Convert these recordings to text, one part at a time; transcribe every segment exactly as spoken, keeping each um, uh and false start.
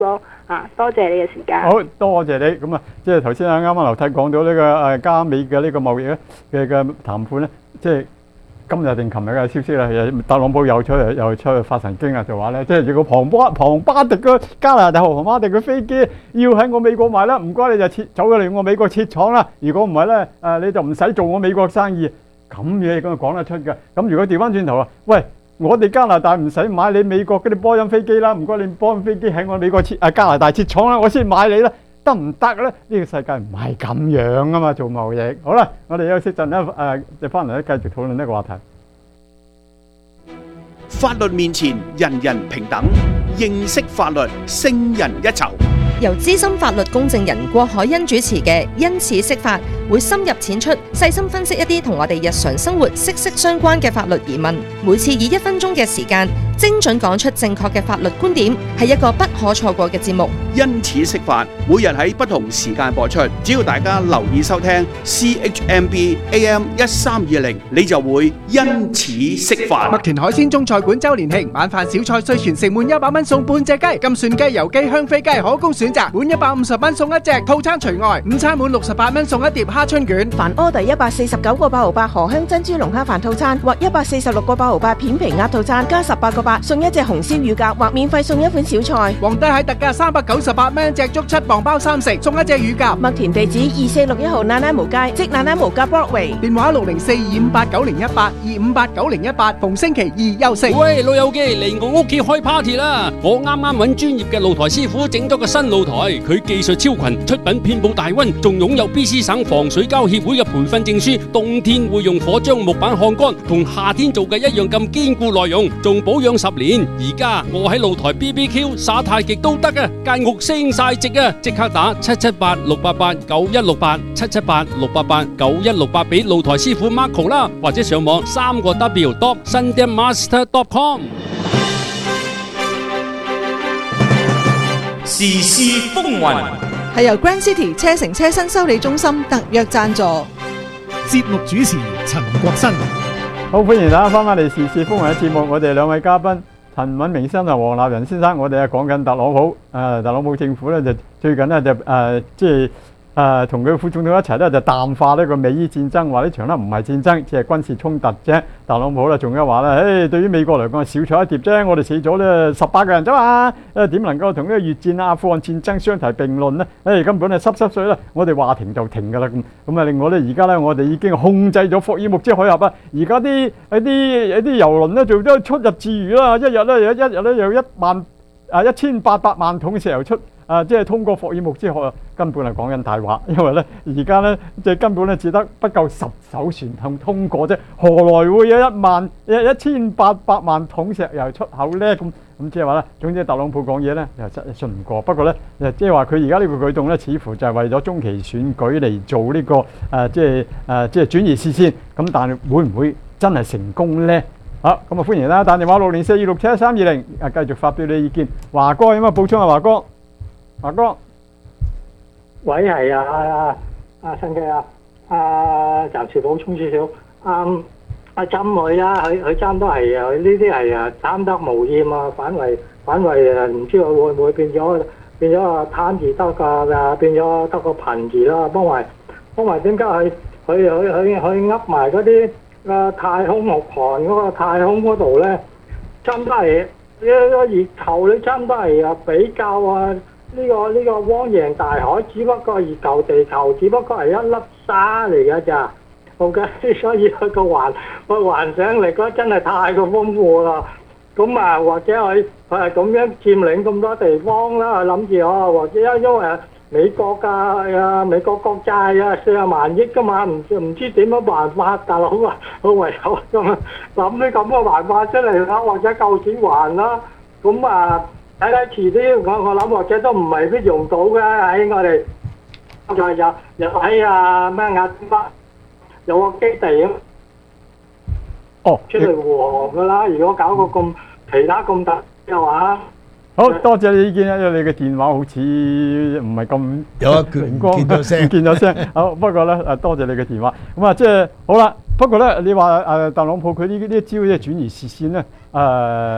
咯。啊，多謝你嘅時間。 好多謝你。咁啊，即係頭先啊，啱啱劉太講到呢個誒加美嘅呢個貿易咧嘅嘅談判咧，即係今日定琴日嘅消息啦，特朗普又出嚟又出去發神經啊，就話咧，即係如果龐巴龐巴迪嘅加拿大號龐巴迪嘅飛機要喺我美國賣啦，唔該你就撤走咗嚟我美國設廠啦。如果唔係咧，誒你就唔使做我美國生意。咁嘢咁講得出嘅。咁如果調翻轉頭啊，喂！我哋加拿大唔使買你美國嗰啲波音飛機啦，唔該你波音飛機喺我美國設啊加拿大設廠啦，我先買你啦，得唔得咧？呢、這個世界唔係咁樣啊嘛，做貿易。好啦，我哋休息陣咧，誒，就翻嚟咧繼續討論呢個話題。 法律面前人人平等，認識法律勝人一籌。 由資深法律公證人郭海欣主持嘅因此釋法，會深入淺出，細心分析一啲同我哋日常生活息息相關嘅法律疑問。每次以一分鐘嘅時間，精準講出正確嘅法律觀點，係一個不可錯過嘅節目。 因此釋法，每日喺不同時間播出，只要大家留意收聽 C H M B A M 一三二零，你就會因此釋法。 麥田海鮮中菜館周年慶，晚飯小菜碎全城滿一百蚊送半隻雞，金蒜雞、油雞、香飛雞可供選擇，滿一百五十蚊送一隻，套餐除外。午餐滿六十八蚊送一碟蝦春卷。 凡 order 一百四十九個八毫八荷香珍珠龍蝦飯套餐，或一百四十六個八毫八片皮鴨套餐，加十八個八送一隻紅燒乳鴿，或免費送一款小菜。 皇帝蟹特價三百九十八蚊隻竹七磅包三食，送一隻乳鴿。 麥田地址二四六一號奶奶毛街，即奶奶毛街 Broadway。 電話六零四二五八九零一八二五八九零一八，逢星期二休息。 喂，老友記嚟我屋企開 party 啦！我啱啱揾專業嘅露台師傅整咗個新露台，佢技術超群，出品遍佈大溫，仲擁有 B C 省防水膠協會嘅培訓證書。冬天會用火將木板烘乾，同夏天做嘅一樣咁堅固耐用，仲保養十年。而家我喺露台 B B Q 耍太極都得啊！間屋升晒值啊！即刻打七七八六八八九一六八七七八六八八九一六八俾露台師傅 Marco 啦，或者上網三個 W dot sundanmaster dot com。 時事風雲係由 Grand City 車城車新修理中心特約贊助。 節目主持陳國新。 好，歡迎大家翻返嚟時事風雲嘅節目，我哋兩位嘉賓陳敏明先生同黃立仁先生，我哋係講緊特朗普，誒特朗普政府咧就最近咧就誒即係誒同佢副總統一齊咧就淡化呢個美伊戰爭，話呢場咧唔係戰爭，只係軍事衝突啫。特朗普咧仲有話咧，誒對於美國嚟講係小菜一碟啫，我哋死咗咧十八個人啫嘛，誒點能夠同呢個越戰啊、阿富汗戰爭相提並論呢？誒根本係濕濕碎啦，我哋話停就停㗎啦咁。咁啊，另外咧而家咧我哋已經控制咗霍爾木茲海峽啊，而家啲一啲一啲郵輪咧做咗出入自如啦，一日咧有一日咧有一萬啊一千八百萬桶石油出。啊！即係通過霍爾木茲海峽，根本係講緊大話，因為咧而家咧即係根本咧只得不夠十艘船通通過啫，何來會有一萬一一千八百萬桶石油出口咧？咁咁即係話咧，總之特朗普講嘢咧又真係信唔過。不過咧，即係話佢而家呢個舉動咧，似乎就係為咗中期選舉嚟做呢、這個誒、呃，即係誒、呃，即係轉移視線。咁但係會唔會真係成功咧？好，咁啊歡迎啦！打電話六零四二六七一三二零，啊繼續發表你意見。華哥有乜補充啊？華哥。華哥， 喂，係啊，阿阿新記啊，啊暫時補充少少，阿阿針佢啊，佢佢爭都係啊，佢呢啲係啊貪得無厭啊，反為反為誒唔知佢會唔會變咗變咗啊貪字得㗎啊，變咗得個貧字啦，幫埋幫埋點解佢佢佢佢佢噏埋嗰啲啊太空木韓嗰個太空嗰度咧，爭都係呢個月球你爭都係啊比較啊。呢、這個呢、這個汪洋大海，只不過係月球地球，只不過係一粒沙嚟㗎咋 ，OK， 所以佢個幻個幻想力咧真係太過豐富啦。咁啊，或者佢佢係咁樣佔領咁多地方啦，諗住哦，或者因因為美國㗎啊，美國國債啊四十萬億㗎嘛，唔唔知點樣辦法，大佬啊，佢唯有咁啊諗啲咁嘅辦法出嚟啦，或者夠錢還啦，咁啊。睇睇遲啲，我我諗或者都唔係必用到嘅喺我哋，再有又喺啊咩亞丁巴有個基地啊， 哦出嚟護航㗎啦。如果搞個咁其他咁大嘅話， 好多謝你意見啊！因為你嘅電話好似唔係咁有一拳唔見咗聲， 唔見咗聲。好，不過咧誒，多謝你嘅電話。咁啊，即係好啦。不過咧，你話誒特朗普佢呢呢一招即係轉移視線咧，誒、呃。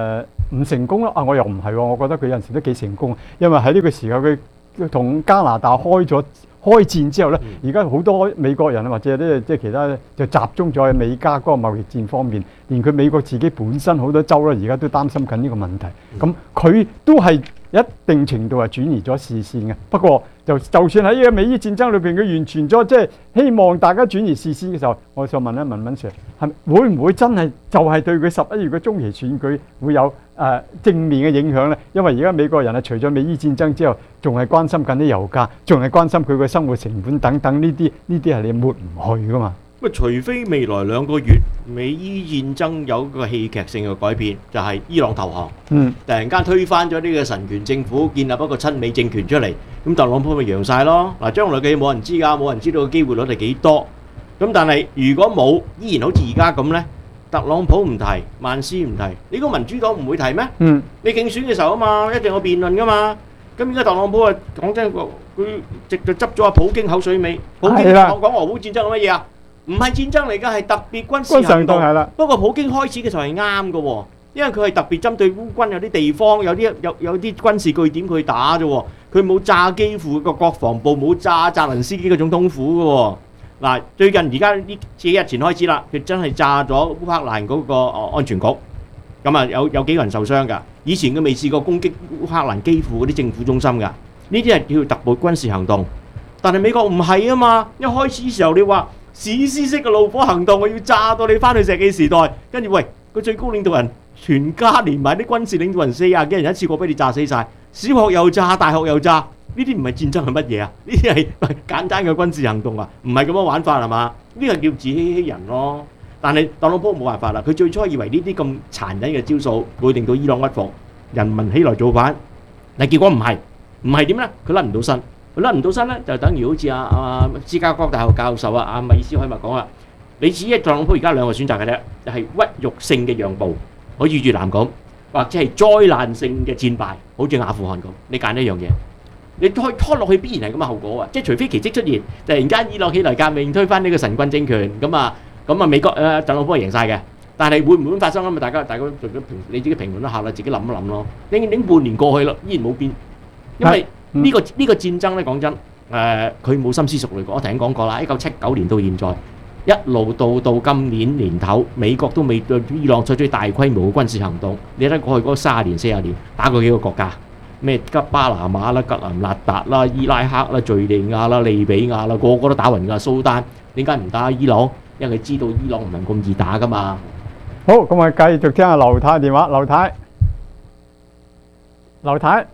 唔成功咯。啊，我又唔係喎，我覺得佢有陣時都幾成功，因為喺呢個時候佢同加拿大開咗開戰之後咧，而家好多美國人或者啲即係其他就集中咗喺美加嗰個貿易戰方面，連佢美國自己本身好多州咧，而家都擔心緊呢個問題。咁佢都係一定程度係轉移咗視線嘅。不過就就算喺呢個美伊戰爭裏邊，佢完全咗即係希望大家轉移視線嘅時候，我想問一問文 Sir， 係會唔會真係就係對佢十一月嘅中期選舉會有誒、呃、正面嘅影響咧？因為而家美國人啊，除咗美伊戰爭之後，仲係關心緊啲油價，仲係關心佢嘅生活成本等等呢啲，呢啲係你抹唔去噶嘛？ 咁除非未來兩個月美伊戰爭有個戲劇性嘅改變，就係、是、伊朗投降， 嗯， 突然間推翻咗呢個神權政府，建立一個親美政權出嚟，咁特朗普咪贏晒咯。嗱，將來嘅嘢冇人知㗎，冇人知道嘅機會率係幾多。咁但係如果冇，依然好似而家咁呢，特朗普唔提，萬斯唔提，你個民主黨唔會提咩？ 嗯， 你競選嘅時候啊嘛，一定有辯論㗎嘛。咁而家特朗普啊，講真，佢直就執咗阿普京口水尾。普京講講俄烏戰爭係乜嘢啊？唔係戰爭嚟㗎，係特別軍事行動。係啦。不過普京開始嘅時候係啱嘅喎，因為佢係特別針對烏軍有啲地方有啲有有啲軍事據點佢打啫喎，佢冇炸基輔個國防部，冇炸澤連斯基個總統府嘅喎。嗱，最近而家呢幾日前開始啦，佢真係炸咗烏克蘭嗰個安全局，咁啊有有幾個人受傷㗎。以前佢未試過攻擊烏克蘭基輔嗰啲政府中心㗎，呢啲係叫特別軍事行動。但係美國唔係啊嘛，一開始時候你話史詩式嘅怒火行動，我要炸到你翻去石器時代，跟住喂個最高領導人全家連埋啲軍事領導人四廿幾人一次過俾你炸死晒，小學又炸，大學又炸，呢啲唔係戰爭係乜嘢啊？呢啲係簡單嘅軍事行動啊，唔係咁樣玩法係嘛？呢個叫自欺欺人咯。但係特朗普冇辦法啦，佢最初以為呢啲咁殘忍嘅招數會令到伊朗屈服，人民起來造反，但結果唔係，唔係點咧？佢甩唔到身。佢甩唔到身咧，就等於好似阿阿芝加哥大學教授啊，阿米斯海默講啦，你只係特朗普而家兩個選擇嘅啫，就係屈辱性嘅讓步，好似越南咁，或者係災難性嘅戰敗，好似阿富汗咁，你揀一樣嘢，你拖拖落去必然係咁嘅後果啊！即係除非奇蹟出現，突然間伊朗起來革命，推翻呢個神棍政權，咁啊咁啊美國誒特朗普係贏曬嘅，但係會唔會發生啊？嘛大家大家做咗評，你自己評論一下啦，自己諗一諗咯。已經已經半年過去啦，依然冇變，因為。呢、這個呢、這個戰爭咧，講真，誒佢冇深思熟慮過。我頭先講過啦，一九七九年到現在，一路到到今年年頭，美國都未對伊朗採取大規模嘅軍事行動。你睇過去嗰三十年、四十年，打過幾個國家？咩吉巴拿馬啦、吉蘭納達啦、伊拉克啦、敍利亞啦、利比亞啦，個個都打暈㗎。蘇丹點解唔打伊朗？因為佢知道伊朗唔係咁易打㗎嘛。 好，咁我繼續聽下劉太電話。劉太，劉太。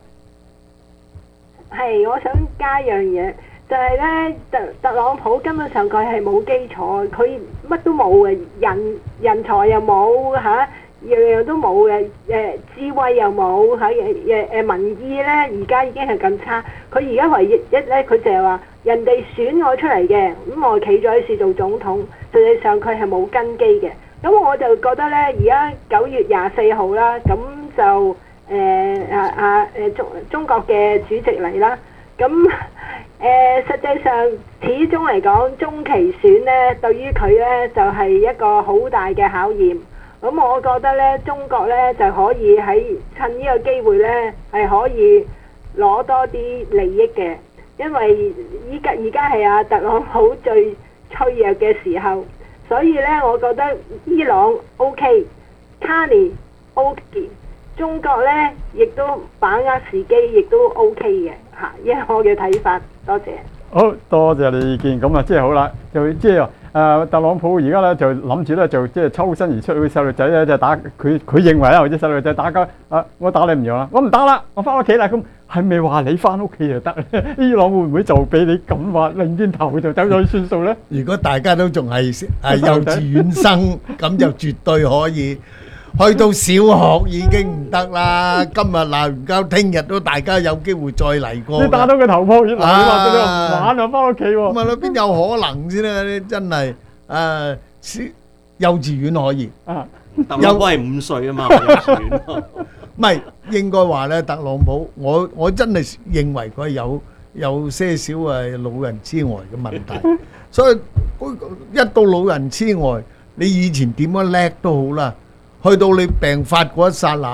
係，我想加樣嘢，就係咧特特朗普根本上佢係冇基礎，佢乜都冇嘅，人人才又冇嚇，樣樣都冇嘅，誒智慧又冇嚇，誒誒民意咧而家已經係咁差，佢而家唯一一咧，佢就係話人哋選我出嚟嘅，咁我企咗喺處做總統，實際上佢係冇根基嘅，咁我就覺得咧，而家九月廿四號啦，咁就。誒啊啊誒中中國嘅主席嚟啦，咁誒、呃、實際上始終嚟講中期選咧，對於佢咧就係、是、一個好大嘅考驗。咁我覺得咧，中國咧就可以喺趁呢個機會咧係可以攞多啲利益嘅，因為依家而家係阿特朗普最脆弱嘅時候，所以咧我覺得伊朗 OK， 卡尼 OK。中國咧，亦都把握時機，亦都 OK 嘅嚇，因為我嘅睇法，多謝。 好多謝你意見，咁啊，即係好啦，就即係誒特朗普而家咧就諗住咧就即係抽身而出，佢細路仔咧就打佢，佢認為啊，或者細路仔打交啊，我打你唔用啦，我唔打啦，我翻屋企啦，咁係咪話你翻屋企就得咧？伊朗會唔會就俾你咁話，擰轉頭就走咗去算數咧？ 如果大家都仲係係幼稚園生，咁就絕對可以。去到小學已經唔得啦，今日鬧完交，聽日都大家有機會再嚟過。 你打到佢頭破血流，你話你唔玩啊，翻屋企喎。 咁啊，邊有可能先咧？真係誒，幼稚園可以。 啊，特朗普係五歲啊嘛，幼稚園咯。 唔係應該話咧，特朗普，我我真係認為佢有有些少誒老人痴呆嘅問題，所以一到老人痴呆，你以前點樣叻都好啦。去到你病發嗰一剎那咧，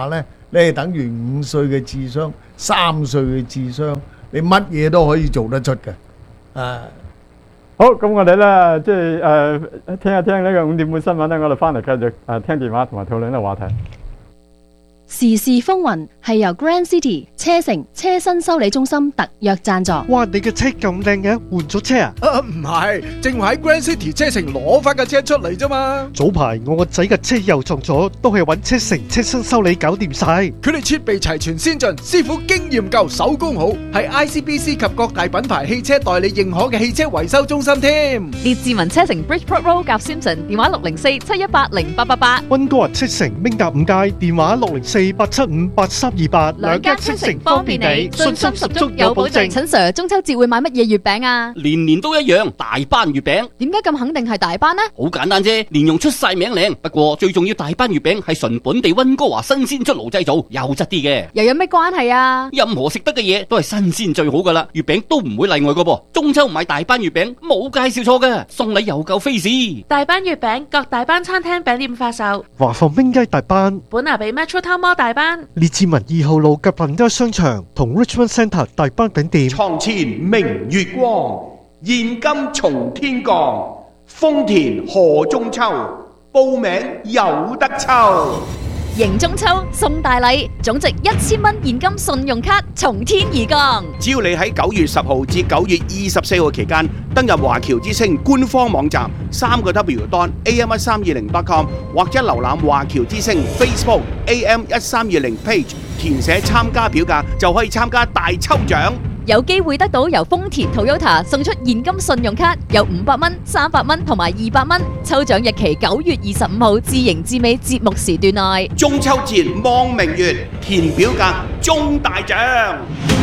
你係等於五歲嘅智商、三歲嘅智商，你乜嘢都可以做得出嘅。啊， 好，咁我哋咧即係誒聽一聽呢個五點半新聞咧，我哋翻嚟繼續誒聽電話同埋討論呢個話題。 時事風雲係由 Grand City 車城車身修理中心特約贊助。 哇！你嘅車咁靚嘅，換咗車啊？ 啊，唔係，正話喺 Grand City 車城攞翻架車出嚟啫嘛。 早排我個仔嘅車又撞咗，都係揾車城車身修理搞掂晒。 佢哋設備齊全先進，師傅經驗夠，手工好，係 I C B C 及各大品牌汽車代理認可嘅汽車維修中心添。 列治文車城 Bridgeport Road 夾 Simpson， 電話六零四七一八零八八八。 溫哥華車城明達五街，電話六零四八七五八三二八。 兩間車城方便你，信心十足有保證。陳 Sir， 中秋節會買乜嘢月餅啊？ 年年都一樣，大班月餅。 點解咁肯定係大班呢？ 好簡單啫，蓮蓉出晒名靚。不過最重要，大班月餅係純本地溫哥華新鮮出爐製造，優質啲嘅。 又有咩關係啊？ 任何食得嘅嘢都係新鮮最好噶啦，月餅都唔會例外噶噃。中秋買大班月餅冇介紹錯噶，送禮又夠飛士。 大班月餅各大班餐廳餅店發售。 華埠明街大班， 本拿比 Metro Town Mall 大班， 列治文二號路及恒德商場同 Richmond Centre 大班餅店。 床前明月光，現金從天降，豐田賀中秋，報名有得抽。 迎中秋送大禮，總值一千蚊現金信用卡從天而降。 只要你喺九月十號至九月二十四號期間登入華僑之星官方網站三個 W dot A M 一三二零 dot com 或者瀏覽華僑之星 Facebook A M 一三二零 page， 填寫參加表格就可以參加大抽獎。 有機會得到由豐田 Toyota 送出現金信用卡，有五百蚊、三百蚊同埋二百蚊。抽獎日期九月二十五號至迎至尾節目時段內。 中秋節望明月，填表格中大獎。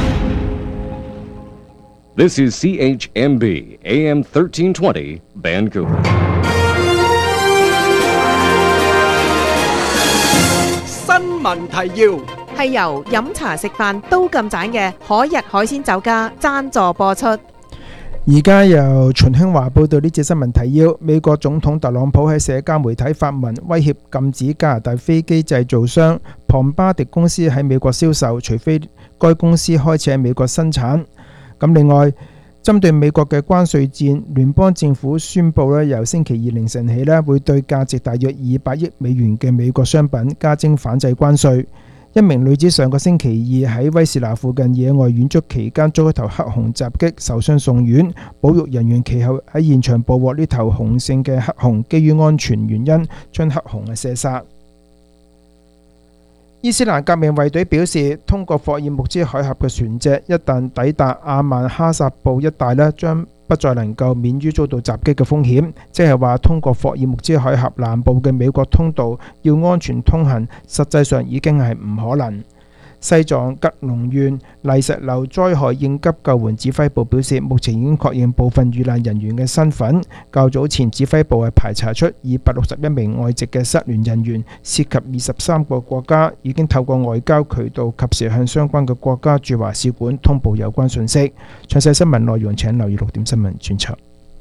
This is C H M B A M thirteen twenty Vancouver。 新聞提要。 係由飲茶食飯都咁盞嘅海逸海鮮酒家贊助播出。 而家由秦興華報道呢節新聞提要。美國總統特朗普喺社交媒體發文威脅禁止加拿大飛機製造商龐巴迪公司喺美國銷售，除非該公司開始喺美國生產。咁另外，針對美國嘅關稅戰，聯邦政府宣布咧，由星期二凌晨起咧，會對價值大約二百億美元嘅美國商品加徵反制關稅。一名女子上個星期二喺威士拿附近野外遠足期間遭一頭黑熊襲擊，受傷送院。保育人員其後喺現場捕獲呢頭雄性嘅黑熊，基於安全原因將黑熊射殺。伊斯蘭革命衛隊表示，通過霍爾木茲海峽嘅船隻一旦抵達阿曼哈薩布一帶咧，將不再能夠免於遭到襲擊嘅風險，即係話通過霍爾木茲海峽南部嘅美國通道要安全通行，實際上已經係唔可能。西藏吉隆縣泥石流災害應急救援指揮部表示，目前已經確認部分遇難人員嘅身份。較早前指揮部係排查出二百六十一名外籍嘅失聯人員，涉及二十三個國家，已經透過外交渠道及時向相關嘅國家駐華使館通報有關信息。詳細新聞內容請留意六點新聞專輯。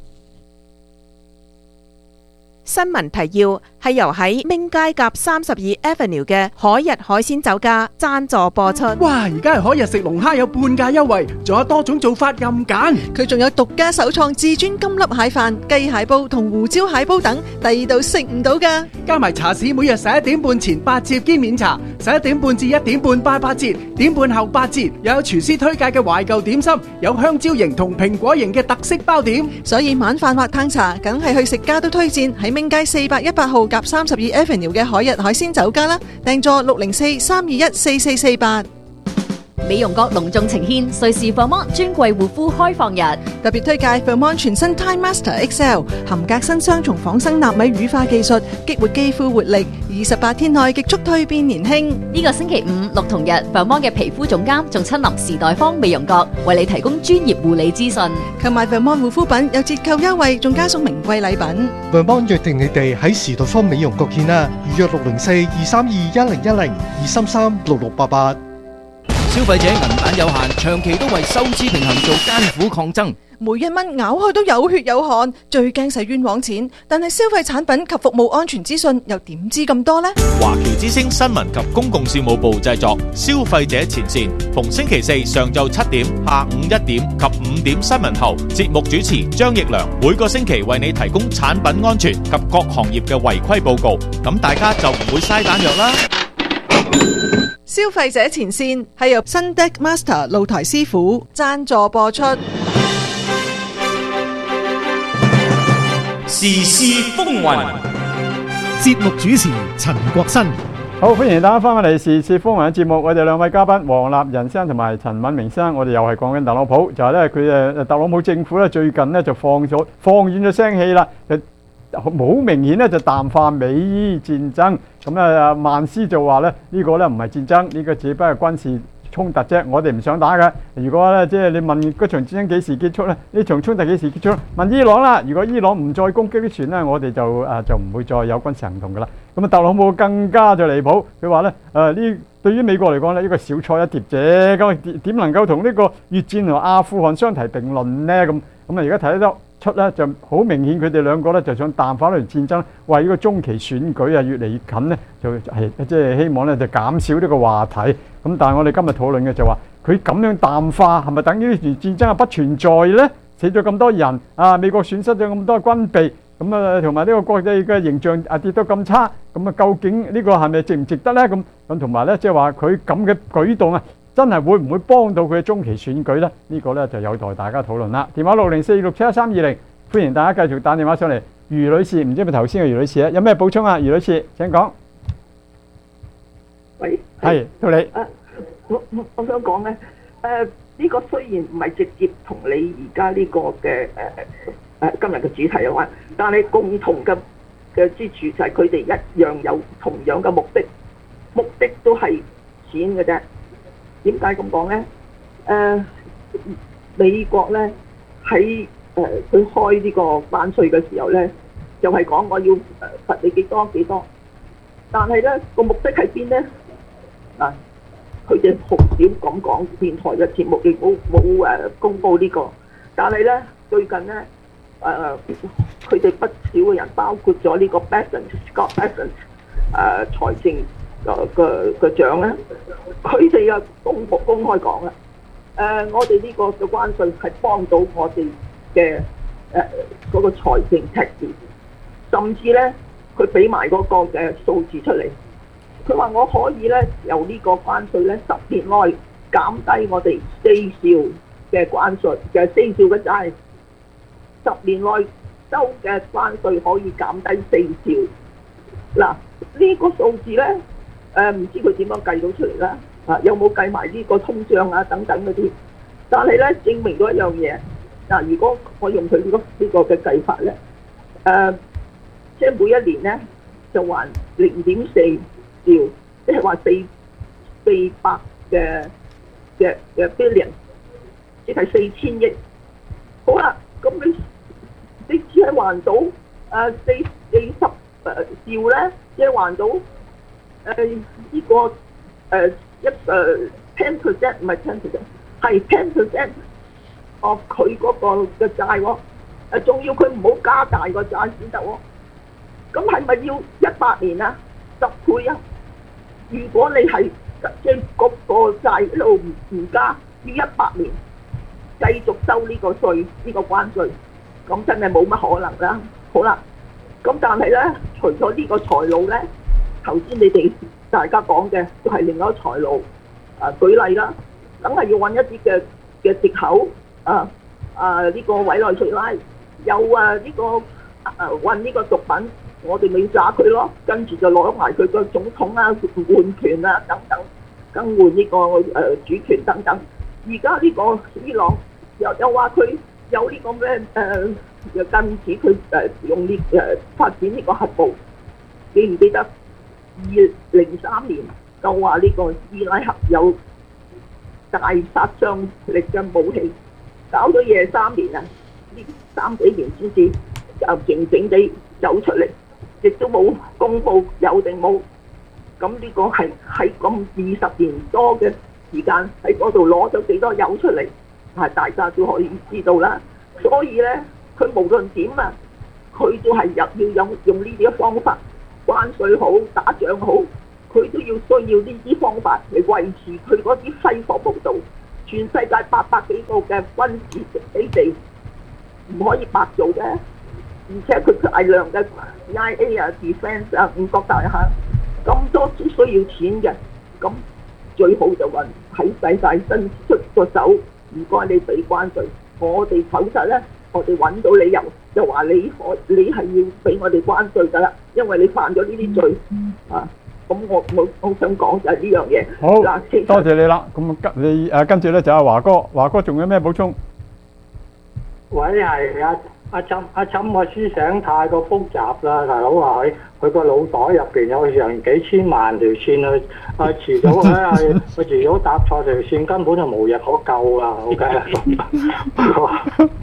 新聞提要係由喺明街夾三十二 Avenue 嘅海逸海鮮酒家贊助播出。 哇！而家係海逸食龍蝦有半價優惠，仲有多種做法任揀。 佢仲有獨家首創至尊金粒蟹飯、雞蟹煲同胡椒蟹煲等，第二度食唔到㗎。 加埋茶市每日十一點半前八折兼免茶，十一點半至一點半八八折，點半後八折。又有廚師推介嘅懷舊點心，有香蕉型同蘋果型嘅特色包點。 所以晚飯或嘆茶，梗係去食家都推薦喺明街四百一百號夾三十二 Avenue 嘅海逸海鮮酒家啦，訂座六零四三二一四四四八。 美容閣隆重呈獻瑞士 Vermont 專櫃護膚開放日， 特別推介 Vermont 全新 Time Master X L， 含革新雙重仿生納米乳化技術，激活肌膚活力，二十八天內極速蛻變年輕。 呢個星期五六同日 Vermont 嘅皮膚總監仲親臨時代坊美容閣，為你提供專業護理資訊。 購買 Vermont 護膚品有折扣優惠，仲加送名貴禮品。 Vermont 約定你哋喺時代坊美容閣見啦，預約六零四二三二一零一零二三三六六八八。 消費者銀彈有限，長期都為收支平衡做艱苦抗爭。 每一蚊咬開都有血有汗，最驚使冤枉錢。但係消費產品及服務安全資訊又點知咁多呢？ 華僑之聲新聞及公共事務部製作，消費者前線，逢星期四上晝七點、下午一點及五點新聞後，節目主持張奕良每個星期為你提供產品安全及各行業嘅違規報告，咁大家就唔會嘥彈藥啦。 消費者前線係由新 Deck Master 露台師傅贊助播出。 時事風雲，節目主持陳國新。 好，歡迎大家翻返嚟時事風雲嘅節目。我哋兩位嘉賓黃立仁先生同埋陳敏明先生，我哋又係講緊特朗普，就係咧佢誒特朗普政府咧最近咧就放咗放軟咗聲氣啦，就好明顯咧就淡化美伊戰爭。咁啊，曼斯就話咧呢個咧唔係戰爭，呢個只不過係軍事衝突啫，我哋唔想打嘅。如果咧即係你問嗰場戰爭幾時結束咧？呢場衝突幾時結束？問伊朗啦。如果伊朗唔再攻擊啲船咧，我哋就誒就唔會再有軍事行動噶啦。咁啊，特朗普更加就離譜，佢話咧誒呢對於美國嚟講咧，呢個小菜一碟啫，咁點能夠同呢個越戰同阿富汗相提並論咧？咁咁啊，而家睇得出咧就好明顯，佢哋兩個咧就想淡化呢場戰爭，為呢個中期選舉啊越嚟越近咧，就係即係希望咧就減少呢個話題。咁但係我哋今日討論嘅就話，佢咁樣淡化係咪等於呢場戰爭啊不存在咧？死咗咁多人啊，美國損失咗咁多軍備，咁啊同埋呢個國際嘅形象啊跌到咁差，咁啊究竟呢個係咪值唔值得咧？咁咁同埋咧即係話佢咁嘅舉動啊，真係會唔會幫到佢嘅中期選舉咧？呢個咧就有待大家討論啦。電話六零四六七一三二零，歡迎大家繼續打電話上嚟。余女士，唔知係咪頭先嘅余女士咧？有咩補充啊？余女士請講。 喂， 係到你。 啊，我我我想講咧，誒呢個雖然唔係直接同你而家呢個嘅誒誒今日嘅主題有關，但係共同嘅嘅之處就係佢哋一樣有同樣嘅目的，目的都係錢嘅啫。點解咁講咧？誒美國咧喺誒佢開呢個關稅嘅時候咧，就係講我要誒罰你幾多幾多，但係咧個目的喺邊咧？啊！佢哋好少咁講，電台嘅節目亦冇冇誒公佈呢個。但係咧最近咧誒，佢哋不少嘅人，包括咗呢個 Bessent Scott Bessent 誒財政個個個長咧，佢哋又公佈公開講啦。誒，我哋呢個嘅關稅係幫到我哋嘅誒嗰個財政赤字，甚至咧佢俾埋嗰個嘅數字出嚟。佢話我可以咧由呢個關稅咧十年內減低我哋四兆嘅關稅嘅四兆嘅債，十年內收嘅關稅可以減低四兆。嗱，呢個數字咧誒唔知佢點樣計到出嚟啦？啊，有冇計埋呢個通脹啊等等嗰啲？但係咧證明咗一樣嘢。嗱，如果我用佢呢個呢個嘅計法咧，誒即係每一年咧就還零點四。兆，即係話四四百嘅嘅嘅 billion， 即係四千億。好啦，咁你你只係還到誒四四十誒兆咧，即係還到誒呢個誒一誒 ten percent 唔係 ten percent， 係 ten percent of 佢嗰個嘅債喎。誒，仲要佢唔好加大個債先得喎。咁係咪要一百年啊？十倍啊！如果你係即係嗰個債一路唔唔加，要一百年繼續收呢個稅呢、呢個關稅，咁真係冇乜可能啦。好啦，咁但係咧，除咗呢個財路咧，頭先你哋大家講嘅都係另一個財路。啊，舉例啦，梗係要揾一啲嘅嘅藉口啊啊！呢、呢個委內瑞拉有啊呢、呢個啊運呢個毒品。我哋咪要炸佢咯，跟住就攞埋佢個總統啊、換權啊等等，更換呢個誒主權等等。而家呢個伊朗又又話佢有呢個咩誒，又禁止佢誒用呢誒發展呢個核武。記唔記得二零三年就話呢個伊拉克有大殺傷力嘅武器，搞咗廿三年啊！呢三幾年先至就靜靜地走出嚟。亦都冇公佈有定冇，咁呢個係喺咁二十年多嘅時間喺嗰度攞咗幾多油出嚟，係大家都可以知道啦。 所以咧，佢無論點啊，佢都係入要用用呢啲方法，關稅好、打仗好，佢都要需要呢啲方法嚟維持佢嗰啲揮霍無度。全世界八百幾個嘅軍事基地唔可以白做嘅，而且佢大量嘅 C I A 啊、defence 啊、五角大廈咁多都需要錢嘅，咁最好就話喺世界伸出個手，唔該你俾關稅，我哋否則咧，我哋揾到理由就話你可你係要俾我哋關稅㗎啦，因為你犯咗呢啲罪啊。咁我我我想講就係呢樣嘢。 好，多謝你啦。咁跟你誒跟住咧就阿華哥，華哥仲有咩補充？ 喂，係阿阿浸阿浸個思想太過複雜啦，大佬話佢佢個腦袋入邊有成幾千萬條線啊！啊遲早咧係佢遲早搭錯條線，根本就無藥可救啦。OK。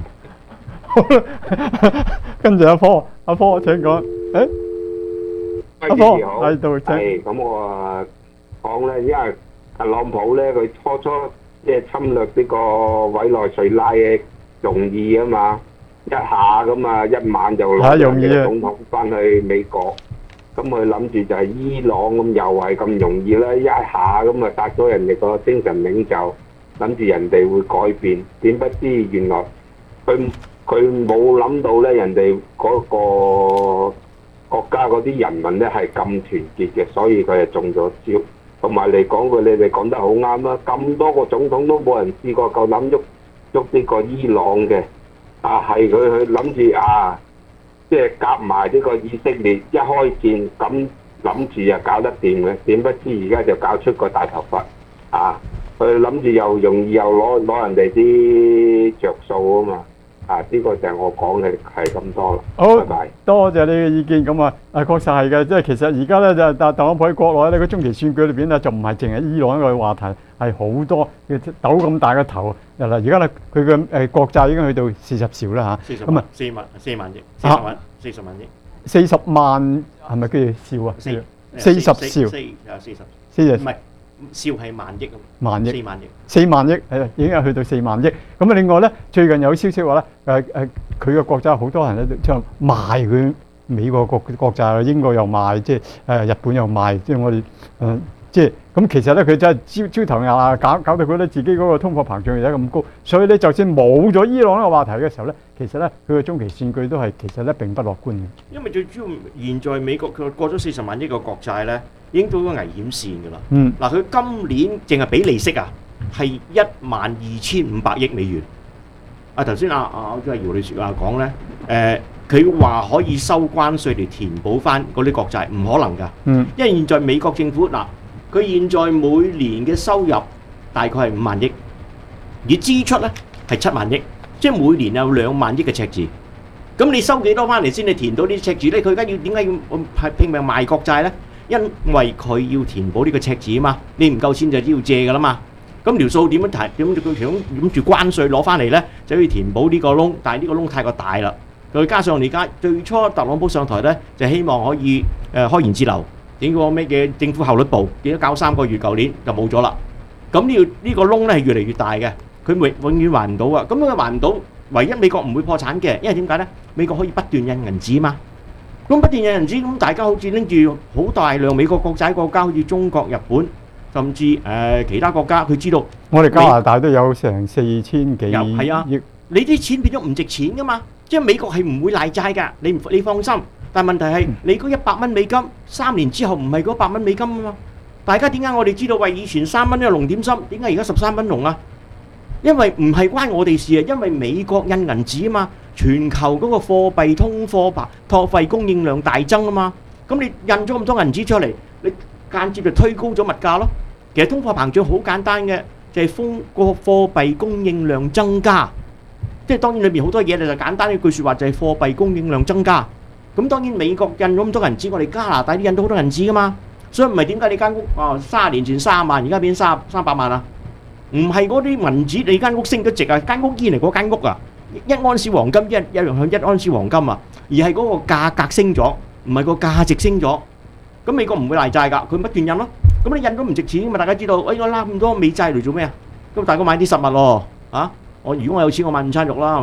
跟住阿科，阿科請講。誒？ 阿哥，係咁我啊講咧，因為特朗普咧佢初初即係侵略呢個委內瑞拉嘅容易啊嘛，一下咁啊一晚就攞咗個總統翻去美國，咁佢諗住就係伊朗咁又係咁容易啦，一下咁啊達咗人哋個精神領袖，諗住人哋會改變，點不知原來佢佢冇諗到咧，人哋嗰個國家嗰啲人民咧係咁團結嘅，所以佢係中咗招。同埋嚟講句，你哋講得好啱啦，咁多個總統都冇人試過夠諗喐喐呢個伊朗嘅，啊係佢去諗住啊，即係夾埋呢個以色列一開戰，咁諗住就搞得掂嘅，點不知而家就搞出個大頭佛啊！佢諗住又容易又攞攞人哋啲着數啊嘛。啊！呢個就係我講嘅係咁多啦。 好， 拜拜。 多謝你嘅意見。咁啊，啊確實係嘅，即係其實而家咧就特特朗普喺國內咧，個中期選舉裏邊咧就唔係淨係伊朗一個話題，係好多嘅斗咁大嘅頭。嗱，而家咧佢嘅誒國債已經去到四十兆啦嚇。咁啊， 四萬四萬億，四十萬四十萬億。 四十萬係咪叫做兆啊？ 四四十兆。 四啊四十。 四十。 唔係。兆係萬億啊！ 萬億， 四萬億， 四萬億係已經係去到四萬億。咁啊，另外咧，最近有消息話咧，誒誒，佢嘅國債好多人咧即係賣佢美國國國債，英國又賣，即係誒日本又賣，即係我哋誒即係咁。其實咧，佢真係焦焦頭牙搞搞到佢咧自己嗰個通貨膨脹而家咁高，所以咧就算冇咗伊朗呢個話題嘅時候咧，其實咧佢嘅中期選舉都係其實咧並不樂觀嘅。 因為最主要現在美國佢過咗四十萬億個國債咧。已經到咗危險線㗎啦。 嗯。 嗱，佢今年淨係俾利息啊，係一萬二千五百億美元。啊，頭先啊啊，即係姚女士話講咧，誒，佢話可以收關稅嚟填補翻嗰啲國債，唔可能㗎。 嗯。 因為現在美國政府嗱，佢現在每年嘅收入大概係五萬億，而支出咧係七萬億，即係每年有兩萬億嘅赤字。咁你收幾多翻嚟先？你填到啲赤字咧？佢而家要點解要係拼命賣國債咧？因為佢要填補呢個赤字啊嘛，你唔夠錢就要借㗎啦嘛。咁條數點樣提？點佢想諗住關稅攞翻嚟咧，就要填補呢個窿。但係呢個窿太過大啦。再加上而家最初特朗普上台咧，就希望可以誒、呃、開源節流，整個咩嘅政府效率部，結果搞三個月，舊年就冇咗啦。咁呢個呢個窿咧係越嚟越大嘅，佢永永遠還唔到啊！咁佢還唔到，唯一美國唔會破產嘅，因為點解咧？美國可以不斷印銀紙嘛。咁不斷有人知，咁大家好似拎住好大量美國國債國家，好似中國、日本，甚至誒、呃、其他國家，佢知道我哋加拿大都有成四千幾億。 係啊，你啲錢變咗唔值錢噶嘛，即係美國係唔會賴債㗎，你唔你放心。但係問題係你嗰一百蚊美金，三年之後唔係嗰百蚊美金啊嘛。大家點解我哋知道喂以前三蚊一個龍點心，點解而家十三蚊龍啊？因為唔係關我哋事啊，因為美國印銀紙啊嘛。全球嗰個貨幣通貨膨托費供應量大增啊嘛，咁你印咗咁多銀紙出嚟，你間接就推高咗物價咯。其實通貨膨脹好簡單嘅，就係風個貨幣供應量增加，即係當然裏面好多嘢就簡單一句説話就係貨幣供應量增加。咁當然美國印咗咁多銀紙，我哋加拿大都印到好多銀紙噶嘛，所以唔係點解你間屋啊三十年前三十萬，而家變三三百萬啊？唔係嗰啲銀紙你間屋升咗值啊，間屋依然係嗰間屋啊。一安士黃金一一樣向一安士黃金啊，而係嗰個價格升咗，唔係個價值升咗。咁美國唔會賴債㗎，佢不斷印咯。咁你印都唔值錢，咪大家知道，哎我攬咁多美債嚟做咩啊？咁大家買啲實物咯，啊！我如果我有錢，我買午餐肉啦，係嘛？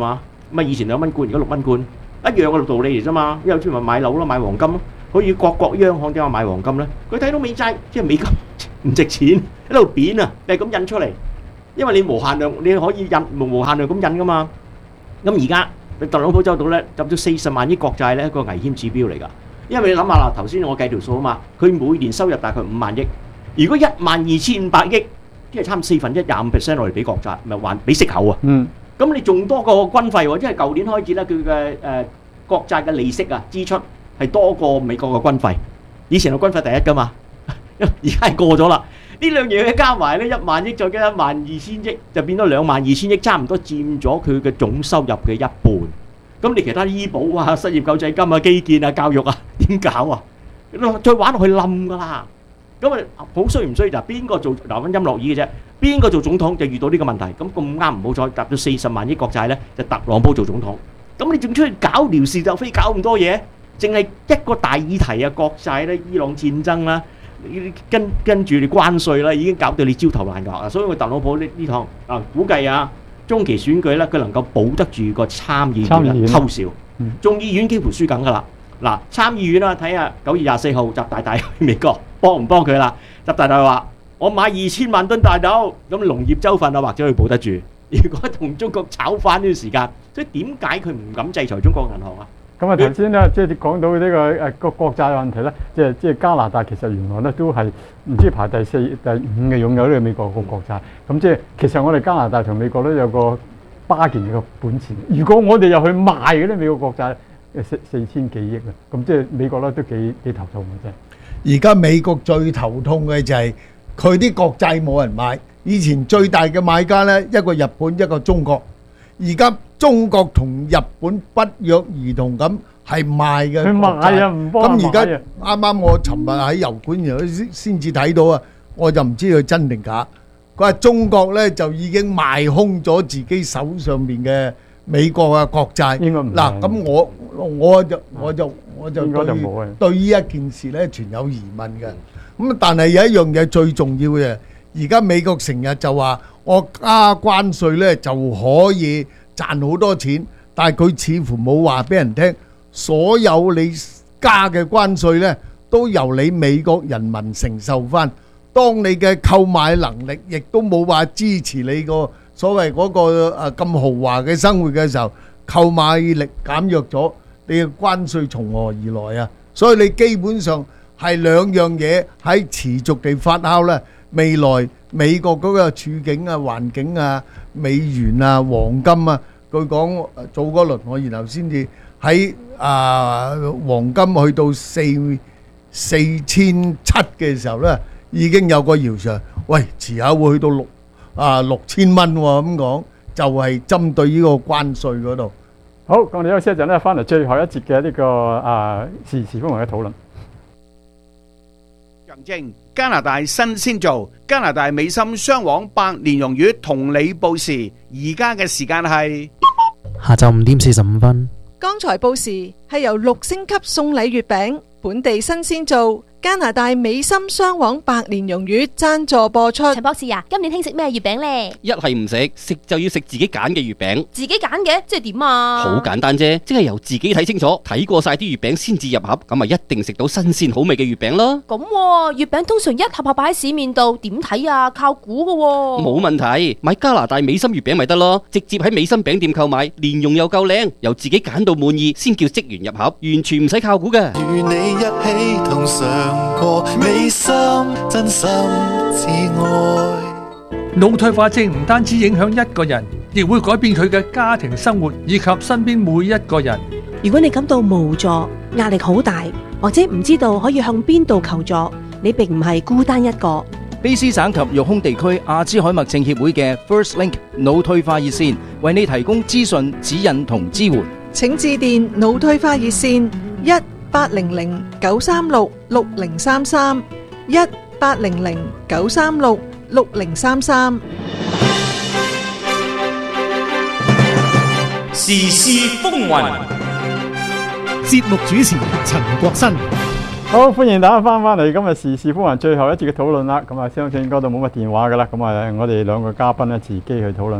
咁啊以前兩蚊罐，而家六蚊罐，一樣嘅道理嚟啫嘛。因為專門買樓啦，買黃金咯。好似各國央行點解買黃金咧？佢睇到美債即係美金唔值錢，喺度貶啊，係咁印出嚟。因為你無限量，你可以印無無限量咁印噶嘛。咁而家特朗普州到咧，入咗四十萬億國債咧，一個危險指標嚟㗎。因為你諗下啦，頭先我計條數啊嘛，佢每年收入大概五萬億，如果一萬二千五百億，即係差唔多四分一廿五 percent 落嚟俾國債，咪還俾息口啊。 嗯。咁你仲多過軍費喎，即係舊年開始咧，佢嘅誒國債嘅利息啊支出係多過美國嘅軍費。以前係軍費第一㗎嘛，而家係過咗啦。呢兩樣嘢加埋咧，一萬億再加一萬二千億，就變咗兩萬二千億，差唔多佔咗佢嘅總收入嘅一半。咁你其他醫保啊、失業救濟金啊、基建啊、教育啊，點搞啊？再玩落去冧㗎啦！咁啊，好衰唔衰就邊個做嗱温音樂耳嘅啫？邊個做總統就遇到呢個問題。咁咁啱唔好彩，搭到四十萬億國債咧，就特朗普做總統。咁你仲出去搞撩事就非搞咁多嘢？淨係一個大議題啊，國債咧、伊朗戰爭啦。跟跟住你關稅啦，已經搞到你焦頭爛額啊！所以佢特朗普呢呢趟啊，估計啊中期選舉咧，佢能夠保得住個參議院偷笑，眾議院幾乎輸緊㗎啦。嗱，參議院啦，睇下九月廿四號習大大去美國幫唔幫佢啦？習大大話：我買二千萬噸大豆，咁農業州份啊，或者佢保得住。如果同中國炒翻呢段時間，所以點解佢唔敢制裁中國銀行啊？ 咁啊頭先咧，即係講到呢個誒個國債問題咧，即係即係加拿大其實原來咧都係唔知排第四、第五嘅擁有呢個美國個國債。咁即係其實我哋加拿大同美國都有個巴結嘅本錢。如果我哋又去賣嗰啲美國國債，四四千幾億啊！咁即係美國咧都幾幾頭痛嘅啫。 而家美國最頭痛嘅就係佢啲國債冇人買。以前最大嘅買家咧，一個日本，一個中國。而家中國同日本不約而同咁係賣嘅， 佢賣啊，唔幫咁而家啱啱我尋日喺油管然後先先至睇到啊，我就唔知佢真定假。佢話中國咧就已經賣空咗自己手上邊嘅美國嘅國債。 應該唔嗱，咁我我就我就我就對對呢一件事咧存有疑問嘅。咁但係有一樣嘢最重要嘅，而家美國成日就話我加關稅咧就可以賺好多錢，但係佢似乎冇話俾人聽，所有你加嘅關稅咧都由你美國人民承受翻。當你嘅購買能力亦都冇話支持你個所謂嗰個誒咁豪華嘅生活嘅時候，購買力減弱咗，你嘅關稅從何而來啊？所以你基本上係兩樣嘢喺持續地發酵咧。未來美國嗰個處境啊、環境啊、美元啊、黃金啊，據講早嗰輪我然後先至喺啊黃金去到四四千七嘅時候咧，已經有個謠傳，喂，遲下會去到六啊六千蚊喎，咁講就係針對呢個關稅嗰度。 好，我哋休息一陣咧，翻嚟最後一節嘅呢個啊時事風雲嘅討論。 象徵加拿大新鮮做加拿大美心雙黃百年榮譽同你報時，而家嘅時間係下晝五點四十五分。 剛才報時係由六星級送禮月餅本地新鮮做加拿大美心雙黃百年榮譽贊助播出。 陳博士啊，今年興食咩月餅呢？ 一係唔食，食就要食自己揀嘅月餅。 自己揀嘅即係點啊？ 好簡單啫，即係由自己睇清楚，睇過晒啲月餅先至入盒，咁咪一定食到新鮮好味嘅月餅咯。 咁喎，月餅通常一盒盒擺喺市面度，點睇啊？靠估㗎喎。 冇問題，買加拿大美心月餅咪得咯，直接喺美心餅店購買，蓮蓉又夠靚，由自己揀到滿意先叫職員入盒，完全唔使靠估嘅。 與你一起同嘗過美心，真心至愛。 腦退化症唔單止影響一個人，亦會改變佢嘅家庭生活以及身邊每一個人。 如果你感到無助、壓力好大，或者唔知道可以向邊度求助，你並唔係孤單一個。 卑詩省及育空地區阿茲海默症協會嘅 First Link 腦退化熱線為你提供資訊、指引同支援。 請致電腦退化熱線一八零零九三六六零三三一八零零九三六六零三三。 時事風雲，節目主持陳國新。 好，歡迎大家翻返嚟今日時事風雲最後一節嘅討論啦。咁啊，相信應該都冇乜電話噶啦。咁啊，我哋兩個嘉賓咧自己去討論啦。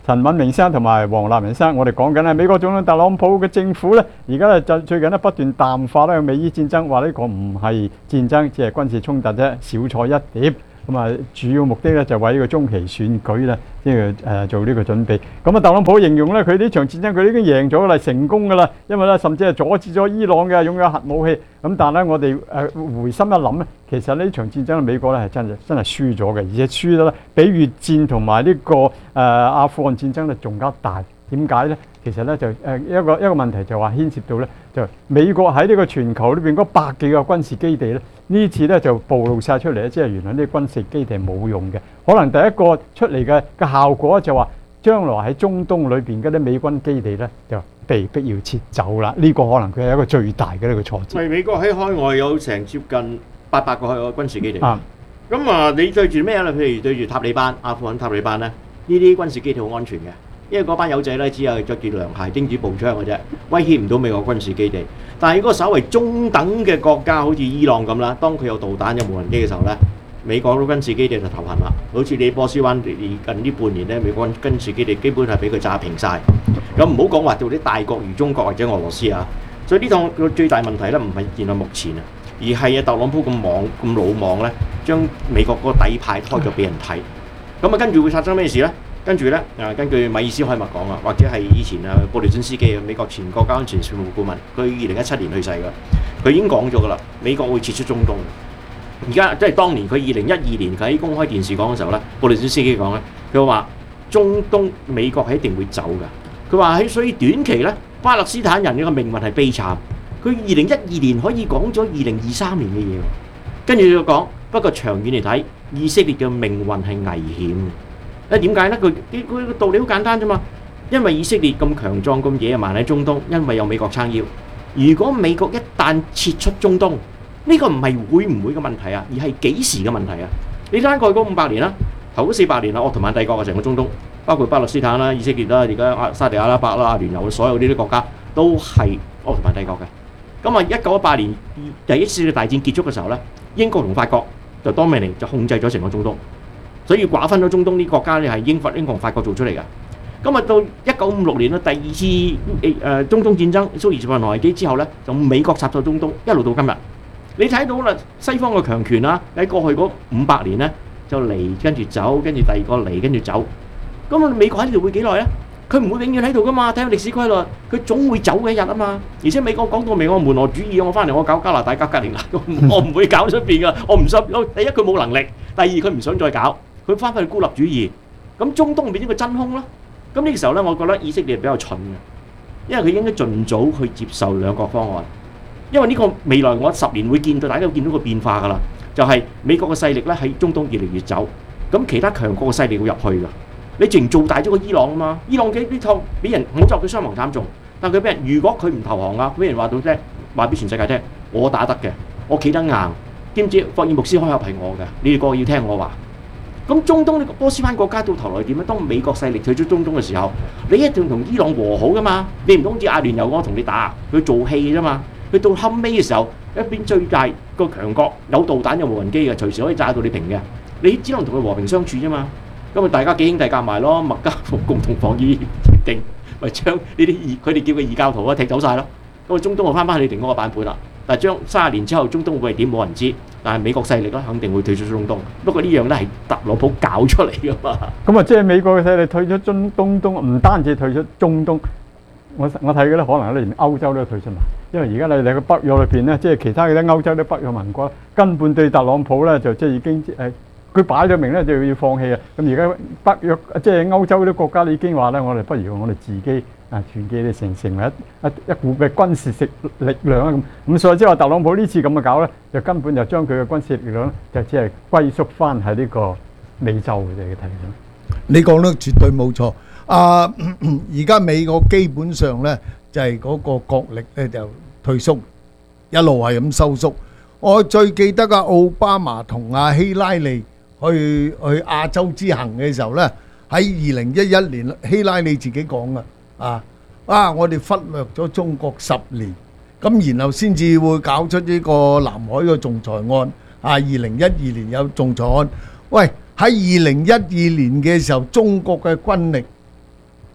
陳敏明生同埋黃立仁生，我哋講緊咧美國總統特朗普嘅政府咧，而家咧就最近咧不斷淡化咧美伊戰爭，話呢個唔係戰爭，只係軍事衝突啫，小菜一碟。咁啊，主要目的咧就為呢個中期選舉咧，即係誒做呢個準備。咁啊，特朗普形容咧，佢呢場戰爭佢已經贏咗啦，成功噶啦，因為咧甚至係阻止咗伊朗嘅擁有核武器。咁但係咧，我哋誒回心一諗咧，其實呢場戰爭美國咧係真係真係輸咗嘅，而且輸得咧比越戰同埋呢個誒、呃、阿富汗戰爭咧仲加大。點解咧？其實咧就誒一個一個問題就話牽涉到咧，就美國喺呢個全球裏邊嗰百幾個軍事基地咧，呢次咧就暴露晒出嚟咧，即係原來呢啲軍事基地係冇用嘅。可能第一個出嚟嘅嘅效果就話，將來喺中東裏邊嗰啲美軍基地咧就被逼要撤走啦。呢、這個可能佢係一個最大嘅呢個挫折。 係美國喺海外有成接近八百個海外軍事基地。啊，咁啊，你對住咩咧？譬如對住塔利班、阿富汗塔利班咧，呢啲軍事基地好安全嘅。因為嗰班友仔咧，只係着住涼鞋、釘子步槍嘅啫，威脅唔到美國軍事基地。但係如果稍為中等嘅國家，好似伊朗咁啦，當佢有導彈、有無人機嘅時候咧，美國嗰軍事基地就頭痕啦。好似你波斯灣近呢半年咧，美國軍事基地基本係俾佢炸平晒。咁唔好講話做啲大國如中國或者俄羅斯啊。所以呢趟個最大問題咧，唔係現在目前啊，而係啊特朗普咁莽咁魯莽咧，將美國嗰個底牌開咗俾人睇。咁啊，跟住會發生咩事咧？跟住咧，誒根據米爾斯海默講啊，或者係以前啊布雷頓斯基啊，美國前國家安全事務顧問，佢二零一七年去世㗎，佢已經講咗㗎啦，美國會撤出中東。而家即係當年佢二零一二年佢喺公開電視講嘅時候咧，布雷頓斯基講咧，佢話中東美國係一定會走㗎。佢話喺所以短期咧，巴勒斯坦人呢個命運係悲慘。佢二零一二年可以講咗二零二三年嘅嘢，跟住佢講，不過長遠嚟睇，以色列嘅命運係危險。誒點解咧？佢佢個道理好簡單啫嘛，因為以色列咁強壯咁野蠻喺中東，因為有美國撐腰。如果美國一旦撤出中東，呢個唔係會唔會嘅問題啊，而係幾時嘅問題啊？你睇翻過去嗰五百年啦，頭嗰四百年啦，奧圖曼帝國嘅成個中東，包括巴勒斯坦啦、以色列啦、而家沙地阿拉伯啦、阿聯酋所有呢啲國家都係奧圖曼帝國嘅。咁啊，一九一八年第一次嘅大戰結束嘅時候咧，英國同法國就當命嚟就控制咗成個中東。所以劃分咗中東啲國家咧係英法英國同法國做出嚟嘅。咁啊到一九五六年啦，第二次誒、呃、中東戰爭蘇伊士運河危機之後咧，就美國插咗中東，一路到今日。你睇到啦，西方嘅強權啦，喺過去嗰五百年咧就嚟跟住走，跟住第二個嚟跟住走。咁啊美國喺呢度會幾耐咧？佢唔會永遠喺度噶嘛，睇下歷史規律，佢總會走嘅一日啊嘛。而且美國講到明我門羅主義，我翻嚟我搞加拿大加格陵蘭，我唔會搞出邊噶，我唔想。第一佢冇能力，第二佢唔想再搞。佢翻返去孤立主義，咁中東變咗個真空咯。咁呢個時候咧，我覺得以色列比較蠢嘅，因為佢應該盡早去接受兩國方案。因為呢個未來我十年會見到，大家會見到個變化㗎啦。就係、是、美國嘅勢力咧喺中東越嚟越走，咁其他強國嘅勢力會入去㗎。你淨做大咗個伊朗啊嘛，伊朗嘅呢套俾人，我就佢傷亡慘重，但佢俾人如果佢唔投降啊，俾人話到啫，話俾全世界聽，我打得嘅，我企得硬，兼之霍爾木斯開合係我嘅，你哋個個要聽我話。咁中東呢個波斯灣國家到頭來點咧？當美國勢力退出中東嘅時候，你一定同伊朗和好噶嘛？你唔通好似阿聯酋我同你打，佢做戲啫嘛？佢到後尾嘅時候，一邊最大個強國有導彈有無人機嘅，隨時可以炸到你平嘅。你只能同佢和平相處啫嘛。咁咪大家幾兄弟夾埋咯，麥加共同防禦協定，咪將呢啲異佢哋叫嘅異教徒啊踢走晒咯。咁啊中東就翻返去你定嗰個版本啦。但係將三十年之後中東會係點冇人知，但係美國勢力咧肯定會退出中東。不過呢樣咧係特朗普搞出嚟㗎嘛。 咁啊，即係美國嘅勢力退出中東東，唔單止退出中東，我我睇嘅咧可能連歐洲都退出埋。因為而家你你個北約裏邊咧，即係其他嘅啲歐洲啲北約盟國根本對特朗普咧就即係已經誒。佢擺咗明咧就要放棄啊！咁而家北約即係歐洲啲國家已經話咧，我哋不如我哋自己啊團結成成為一一一股嘅軍事力力量啊咁。咁所以即係話特朗普呢次咁嘅搞咧，就根本就將佢嘅軍事力量就只係歸縮翻喺呢個美洲嘅睇法。 你講得絕對冇錯。啊，而家美國基本上咧就係嗰個國力咧就退縮，一路係咁收縮。我最記得啊，奧巴馬同阿希拉里去去亞洲之行嘅時候咧，喺二零一一年，希拉里自己講嘅啊啊，我哋忽略咗中國十年，咁然後先至會搞出呢個南海嘅仲裁案啊。二零一二年有仲裁案，喂喺二零一二年嘅時候，中國嘅軍力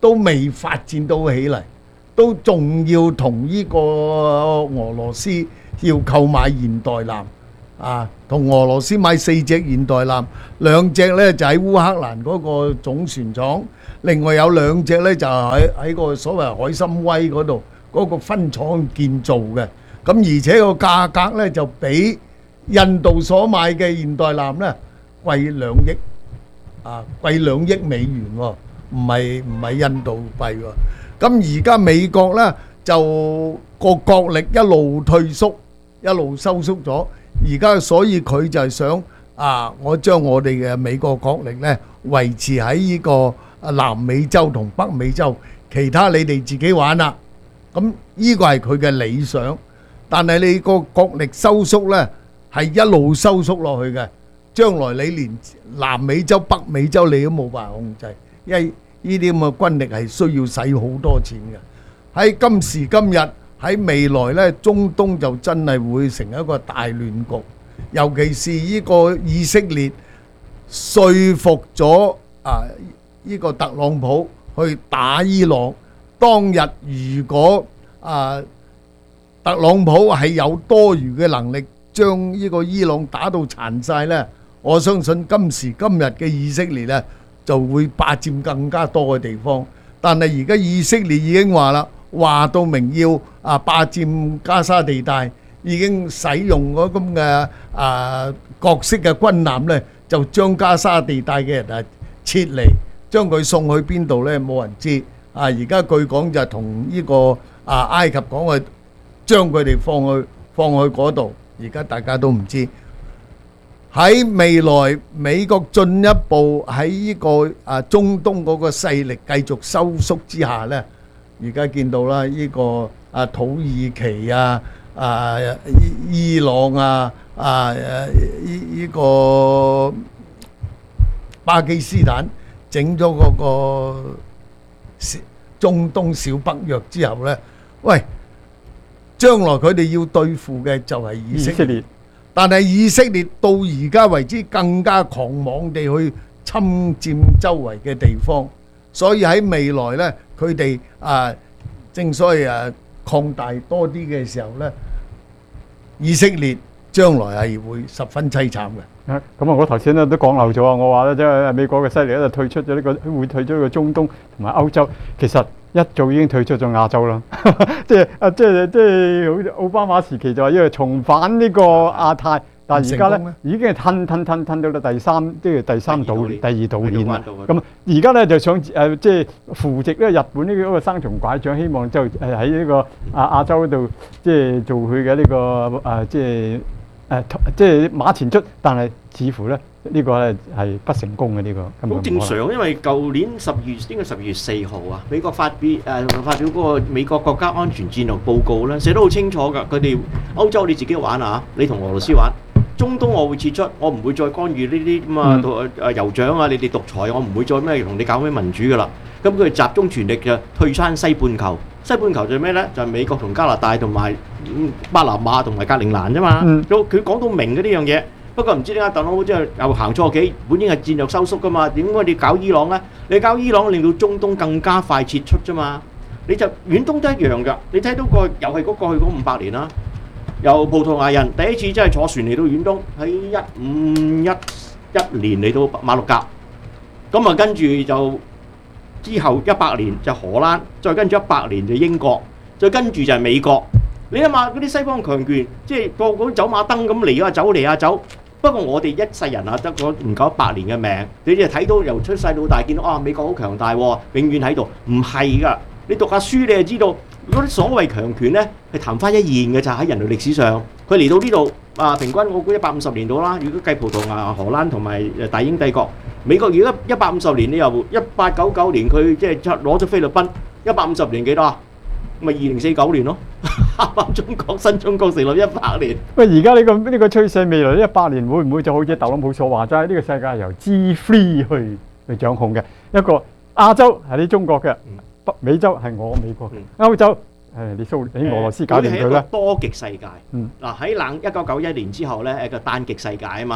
都未發展到起嚟，都仲要同呢個俄羅斯要購買現代艦啊，同俄羅斯買四隻現代艦，兩隻呢就喺烏克蘭嗰個總船廠，另外有兩隻呢就喺喺個所謂海參崴嗰度嗰個分廠建造嘅。咁而且個價格呢就比印度所買嘅現代艦呢貴兩億啊，貴兩億美元喎，唔係唔係印度幣喎。咁而家美國呢就個國力一路退縮，一路收縮咗。而家所以佢就係想啊，我將我哋嘅美國國力呢維持喺呢個南美洲同北美洲，其他你哋自己玩啦。咁呢個係佢嘅理想，但係你個國力收縮呢係一路收縮落去嘅。將來你連南美洲、北美洲你都冇辦法控制，因為呢啲咁嘅軍力係需要使好多錢嘅。喺今時今日，喺未來呢，中東就真係會成一個大亂局，尤其是呢個以色列說服咗啊呢個特朗普去打伊朗。當日如果啊特朗普係有多餘嘅能力將呢個伊朗打到殘晒呢，我相信今時今日嘅以色列呢就會霸佔更加多嘅地方。但係而家以色列已經話啦，話到明要啊霸佔加沙地帶，已經使用嗰咁嘅啊各式嘅軍艦呢，就將加沙地帶嘅人啊撤離，將佢送去邊度呢？冇人知。啊！而家據講就係同呢個啊埃及講去將佢哋放去放去嗰度，而家大家都唔知。喺未來美國進一步喺呢個啊中東嗰個勢力繼續收縮之下呢，而家見到啦，呢個啊土耳其啊啊伊伊朗啊啊呢呢個巴基斯坦整咗嗰個中東小北約之後呢，喂，將來佢哋要對付嘅就係以色列，但係以色列到而家為止更加狂妄地去侵佔周圍嘅地方，所以喺未來呢，佢哋啊，正所謂啊擴大多啲嘅時候呢，以色列將來係會十分凄慘嘅。 咁啊，我頭先咧都講漏咗啊！我話咧，即係美國嘅勢力咧就退出咗呢個，會退出呢個中東同埋歐洲。其實一早已經退出咗亞洲啦。即係啊，即係即係好似奧巴馬時期就話要重返呢個亞太，但係而家咧已經係吞吞吞吞到到第三，即係第三島、第二島鏈啦。咁而家咧就想誒，即係扶植咧日本呢個生蟲拐杖，希望就誒喺呢個亞亞洲度即係做佢嘅呢個誒即係。誒即係馬前卒，但係似乎咧呢個咧係不成功嘅呢個。 好正常，因為舊年十月應該十月四號啊，美國發表誒發表嗰個美國國家安全戰略報告咧，寫得好清楚㗎。佢哋歐洲你自己玩啊，你同俄羅斯玩；中東我會撤出，我唔會再干預呢啲咁啊誒酋長啊，你哋獨裁，我唔會再咩同你搞咩民主㗎啦。咁佢哋集中全力就退山西半球。西半球就係咩呢？就係、是、美國同加拿大同埋巴拿馬同埋格陵蘭啫嘛。佢講到明嘅呢樣嘢，不過唔知點解特朗普真係又行錯幾，本應係戰略收縮噶嘛。點解你搞伊朗呢？你搞伊朗令到中東更加快撤出啫嘛。你就遠東都一樣㗎。你睇到個又係嗰過去嗰五百年啦，由葡萄牙人第一次真係坐船嚟到遠東，喺一五一一年嚟到馬六甲，咁啊跟住就。之後一百年就荷蘭，再跟住一百年就英國，再跟住就係美國。你諗下嗰啲西方強權，即係個個走馬燈咁嚟啊走嚟啊走。不過我哋一世人啊得個唔夠一百年嘅命，你哋睇到由出世到大，見到啊美國好強大喎，永遠喺度。唔係㗎，你讀下書你就知道，嗰啲所謂強權呢係曇花一現嘅咋，喺人類歷史上。佢嚟到呢度啊，平均我估一百五十年到啦。如果計葡萄牙、荷蘭同埋大英帝國。美國如果一百五十年，你由一八九九年佢即係攞咗菲律賓，一百五十年幾多啊？咪二零四九年咯，啱啱中國新中國成立一百年。 喂，而家呢個呢個趨勢，未來呢一百年會唔會就好似特朗普所話齋，呢個世界係由 G 三 去去掌控嘅？一個亞洲係你中國嘅，北美洲係我美國嘅，歐洲誒你蘇你俄羅斯搞掂佢啦。 多極世界。嗯。嗱喺冷一九九一年之後咧，係個單極世界啊嘛。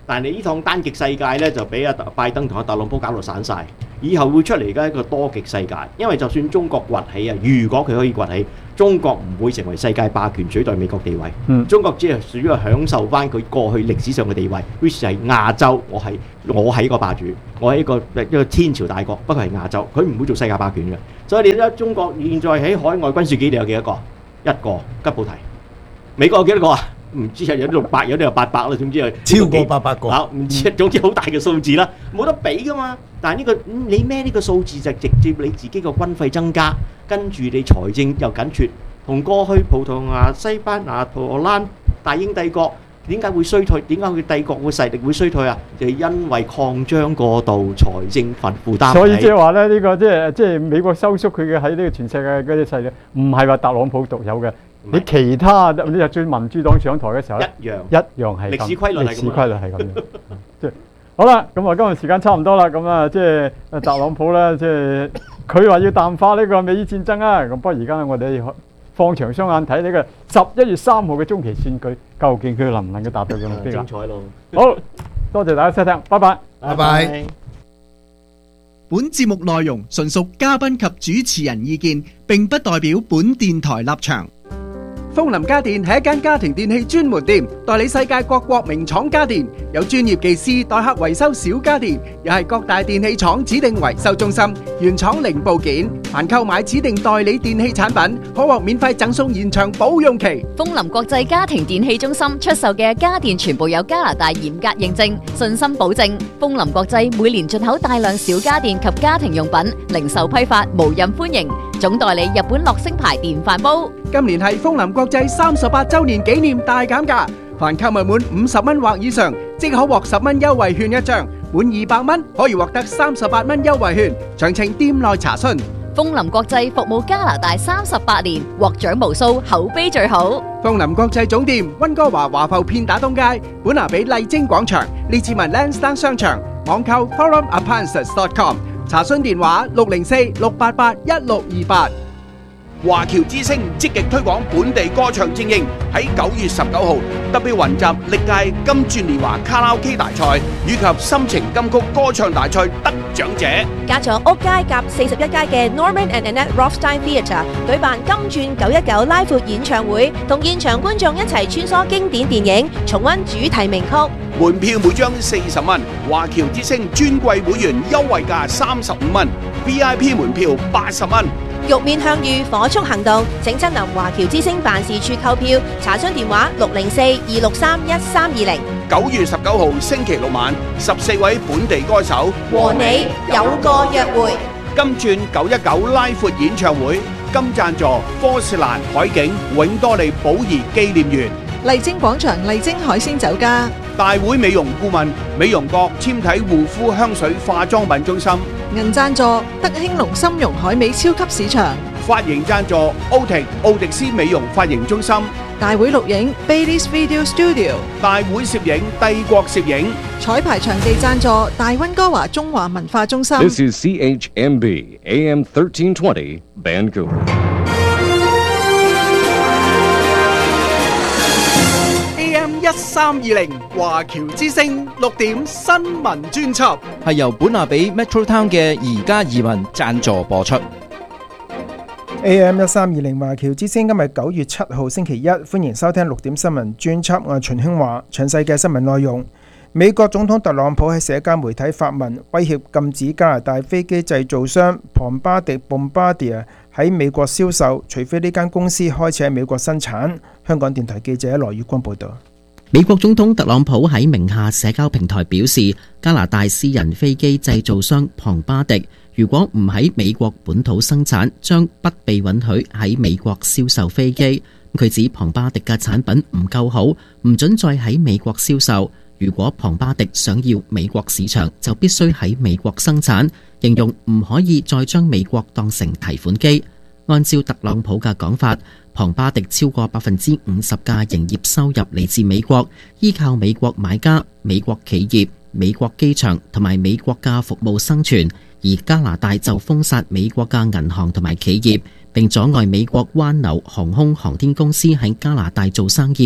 但係你呢趟單極世界咧就俾阿拜登同阿特朗普搞到散晒，以後會出嚟嘅一個多極世界。因為就算中國崛起啊，如果佢可以崛起，中國唔會成為世界霸權取代美國地位。 嗯、中國只係屬於享受翻佢過去歷史上嘅地位 ，which 係亞洲，我係我係一個霸主，我係一個一個天朝大國，不過係亞洲，佢唔會做世界霸權嘅。所以你睇中國現在喺海外軍事基地有幾多個？一個吉布提。美國有幾多個啊？唔知係有啲六百，有啲有八百啦，總之係超過八百個。 啊，唔知，總之好大嘅數字啦，冇得比噶嘛。但係呢個你孭呢個數字就直接你自己個軍費增加，跟住你財政又緊缺，同過去葡萄牙、西班牙、荷蘭、大英帝國點解會衰退？點解佢帝國嘅勢力會衰退啊？就係因為擴張過度，財政負負擔唔起。 所以即係話咧，呢個即係即係美國收縮佢嘅喺呢個全世界嗰啲勢力，唔係話特朗普獨有嘅。你其他你就算民主黨上台嘅時候咧， 一樣一樣係咁， 歷史規律係咁， 歷史規律係咁樣。即係好啦，咁啊今日時間差唔多啦，咁啊即係特朗普咧，即係佢話要淡化呢個美伊戰爭啊，咁不過而家我哋放長雙眼睇呢個十一月三號嘅中期選舉，究竟佢能唔能夠達到嘅目標啊？ 精彩咯！ 好多謝大家收聽，拜拜， 拜拜。 本節目內容純屬嘉賓及主持人意見，並不代表本電台立場。風林家電係一間家庭電器專門店，代理世界各國名廠家電，有專業技師代客維修小家電，又係各大電器廠指定維修中心，原廠零部件。凡購買指定代理電器產品，可獲免費贈送延長保用期。 風林國際家庭電器中心出售嘅家電全部有加拿大嚴格認證，信心保證。風林國際每年進口大量小家電及家庭用品，零售批發無任歡迎。總代理日本樂聲牌電飯煲。 今年係風林國際三十八周年紀念大減價，凡購物滿五十蚊或以上，即可獲十蚊優惠券一張；滿二百蚊可以獲得三十八蚊優惠券。詳情店內查詢。 風林國際服務加拿大三十八年，獲獎無數，口碑最好。 風林國際總店溫哥華華埠片打東街，本拿比麗晶廣場，列治文 Lansdowne 商場，網購 forum appliances dot com。查詢電話六零四六八八一六二八。 華僑之聲積極推廣本地歌唱精英，喺九月十九號特別雲集歷屆金鑽年華卡拉 OK 大賽以及心情金曲歌唱大賽得獎者， 加咗屋街及四十一街嘅 Norman and Annette Rothstein Theatre 舉辦金鑽九一九拉闊演唱會，同現場觀眾一齊穿梭經典電影，重溫主題名曲。 門票每張四十蚊，華僑之聲尊貴會員優惠價三十五蚊 ，V I P 門票八十蚊。 玉面向隅火速行動，請親臨華僑之聲辦事處購票，查詢電話六零四二六三一三二零。 九月十九號星期六晚，十四位本地歌手和你有個約會。 金鑽九一九拉闊演唱會，金贊助科士蘭海景永多利寶儀紀念園。 麗晶廣場麗晶海鮮酒家。 大會美容顧問美容閣纖體護膚香水化妝品中心。 銀贊助德興隆參茸海味超級市場。 髮型贊助奧迪奧迪斯美容髮型中心。 大會錄影 Bailey's Video Studio。 大會攝影帝國攝影。 彩排場地贊助大溫哥華中華文化中心。 This is C H M B A M thirteen twenty Vancouver。 A M 一三二零華僑之聲六點新聞專輯， 係由本拿比 Metro Town 嘅而家移民贊助播出。 A M 一三二零華僑之聲今日九月七號星期一，歡迎收聽六點新聞專輯。我係秦興華，詳細嘅新聞內容。美國總統特朗普喺社交媒體發文，威脅禁止加拿大飛機製造商龐巴迪 Bombardier 喺美國銷售，除非呢間公司開始喺美國生產。香港電台記者羅宇光報道。 美國總統特朗普喺名下社交平台表示，加拿大私人飛機製造商龐巴迪如果唔喺美國本土生產，將不被允許喺美國銷售飛機。佢指龐巴迪嘅產品唔夠好，唔准再喺美國銷售。如果龐巴迪想要美國市場，就必須喺美國生產，形容唔可以再將美國當成提款機。按照特朗普嘅講法，龐巴迪超過百分之五十嘅營業收入嚟自美國，依靠美國買家、美國企業、美國機場同埋美國嘅服務生存，而加拿大就封殺美國嘅銀行同埋企業，並阻礙美國灣流航空航天公司喺加拿大做生意。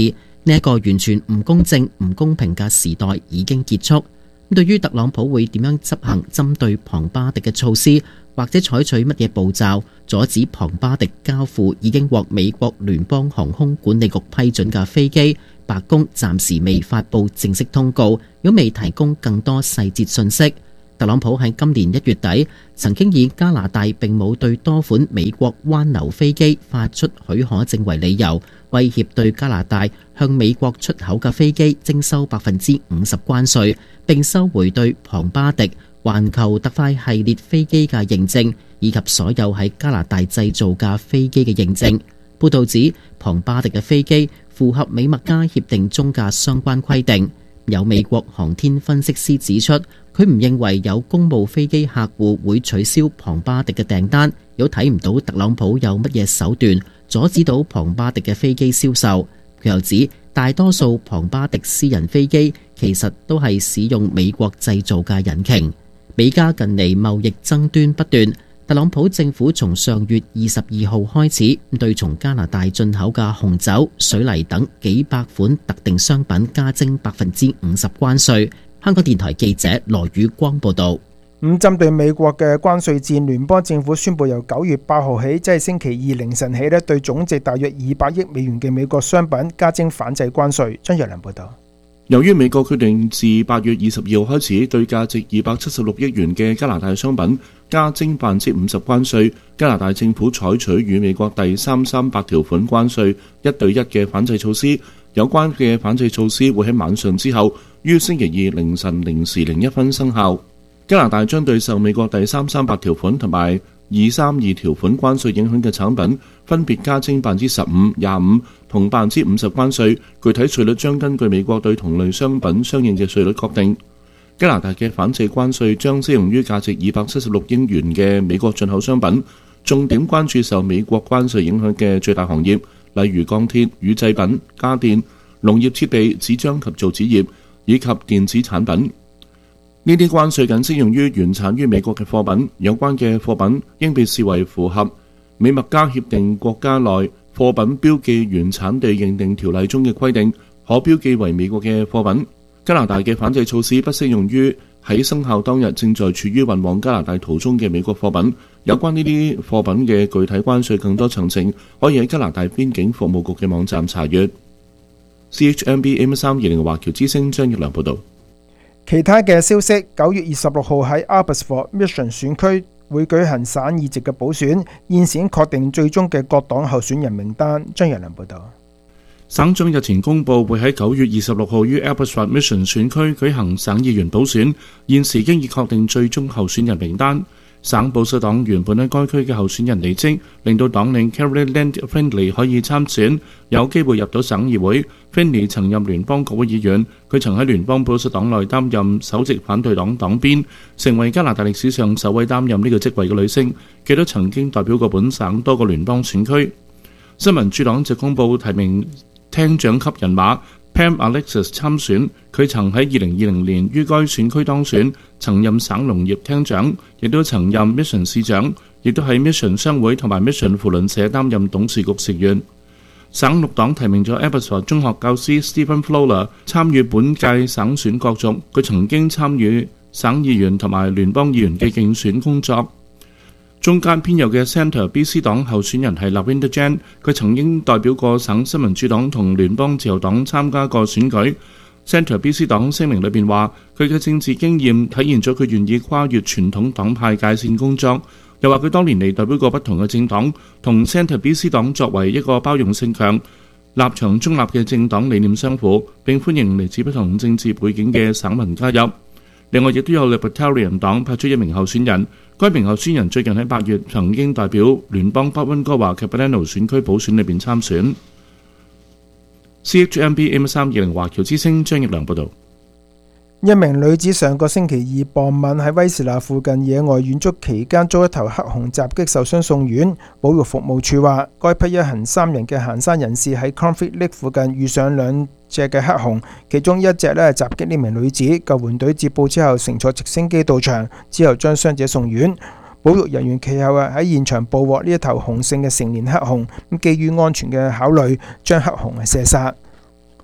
呢一個完全唔公正、唔公平嘅時代已經結束。對於特朗普會點樣執行針對龐巴迪嘅措施，或者採取乜嘢步驟阻止龐巴迪交付已經獲美國聯邦航空管理局批准嘅飛機，白宮暫時未發布正式通告，亦未提供更多細節信息。特朗普喺今年一月底曾經以加拿大並冇對多款美國灣流飛機發出許可證為理由，威脅對加拿大向美國出口嘅飛機徵收百分之五十關稅，並收回對龐巴迪、環球特快系列飛機嘅認證，以及所有喺加拿大製造嘅飛機嘅認證。報道指龐巴迪嘅飛機符合美墨加協定中嘅相關規定。有美國航天分析師指出，佢唔認為有公務飛機客戶會取消龐巴迪嘅訂單，亦都睇唔到特朗普有乜嘢手段阻止到龐巴迪嘅飛機銷售。佢又指，大多數龐巴迪私人飛機其實都係使用美國製造嘅引擎。美加近嚟貿易爭端不斷，特朗普政府從上月二十二號開始對從加拿大進口嘅紅酒、水泥等幾百款特定商品加徵百分之五十關稅。香港電台記者羅宇光報道。 咁針對美國嘅關稅戰，聯邦政府宣布由九月八號起，即係星期二凌晨起咧，對總值大約二百億美元嘅美國商品加徵反制關稅。張若良報道。 由於美國決定自八月二十二號開始對價值二百七十六億元嘅加拿大商品加徵百分之五十關稅，加拿大政府採取與美國第三三八條款關稅一對一嘅反制措施。有關嘅反制措施會喺晚上之後於星期二凌晨零時零一分生效。加拿大將對受美國第三三八條款同埋二三二條款關稅影響嘅產品分別加徵百分之十五、廿五同百分之五十關稅，具體稅率將根據美國對同類商品相應嘅稅率確定。加拿大嘅反制關稅將適用於價值二百七十六億元嘅美國進口商品，重點關注受美國關稅影響嘅最大行業，例如鋼鐵、乳製品、家電、農業設備、紙張及造紙業以及電子產品。呢啲關稅僅適用於原產於美國嘅貨品，有關嘅貨品應被視為符合美墨加協定國家內貨品標記原產地認定條例中嘅規定，可標記為美國嘅貨品。加拿大嘅反制措施不適用於喺生效當日正在處於運往加拿大途中嘅美國貨品。有關呢啲貨品嘅具體關稅更多詳情，可以喺加拿大邊境服務局嘅網站查閱。C H M B A M 三二零華僑之聲張業良報導。 其他嘅消息，九月二十六號喺 Abbotsford Mission 選區會舉行省議席嘅補選，現時確定最終嘅各黨候選人名單。張日良報導。 省長日前公佈會喺九月二十六號於 Abbotsford Mission 選區舉行省議員補選，現時經已確定最終候選人名單。省保守黨原本喺該區嘅候選人離職，令到黨領 Carrie Land Findlay 可以參選，有機會入到省議會。Findlay 曾任聯邦國會議員，佢曾喺聯邦保守黨內擔任首席反對黨黨鞭，成為加拿大歷史上首位擔任呢個職位嘅女性。佢都曾經代表過本省多個聯邦選區。新民主黨就公佈提名廳長級人馬 Pam Alexis 參選，佢曾喺二零二零年於該選區當選，曾任省農業廳長，亦都曾任 Mission 市長，亦都喺 Mission 商會同埋 Mission 扶輪社擔任董事局成員。省綠黨提名咗 Abbotsford 中學教師 Stephen Fowler 參與本屆省選角逐，佢曾經參與省議員同埋聯邦議員嘅競選工作。中間偏右嘅 Centre B C 黨候選人係 Lavender Jan， 佢曾經代表過省新民主黨同聯邦自由黨參加過選舉。Centre B C 黨聲明裏邊話，佢嘅政治經驗體現咗佢願意跨越傳統黨派界線工作，又話佢多年嚟代表過不同嘅政黨，同 Centre B C 黨作為一個包容性強、立場中立嘅政黨理念相符，並歡迎嚟自不同政治背景嘅省民加入。另外亦都有 Libertarian 黨派出一名候選人，該名候選人最近喺八月曾經代表聯邦北溫哥華 Capitano 選區補選裏邊參選。C H M B M 三二零華僑之聲張業良報導。 一名女子上個星期二傍晚喺威士拿附近野外遠足期間遭一頭黑熊襲擊受傷送院。保育服務處話，該批一行三人嘅行山人士喺 Conflict Lake 附近遇上兩隻嘅黑熊，其中一隻咧襲擊呢名女子。救援隊接報之後乘坐直升機到場，之後將傷者送院。保育人員其後啊喺現場捕獲呢一頭雄性嘅成年黑熊，咁基於安全嘅考慮，將黑熊係射殺。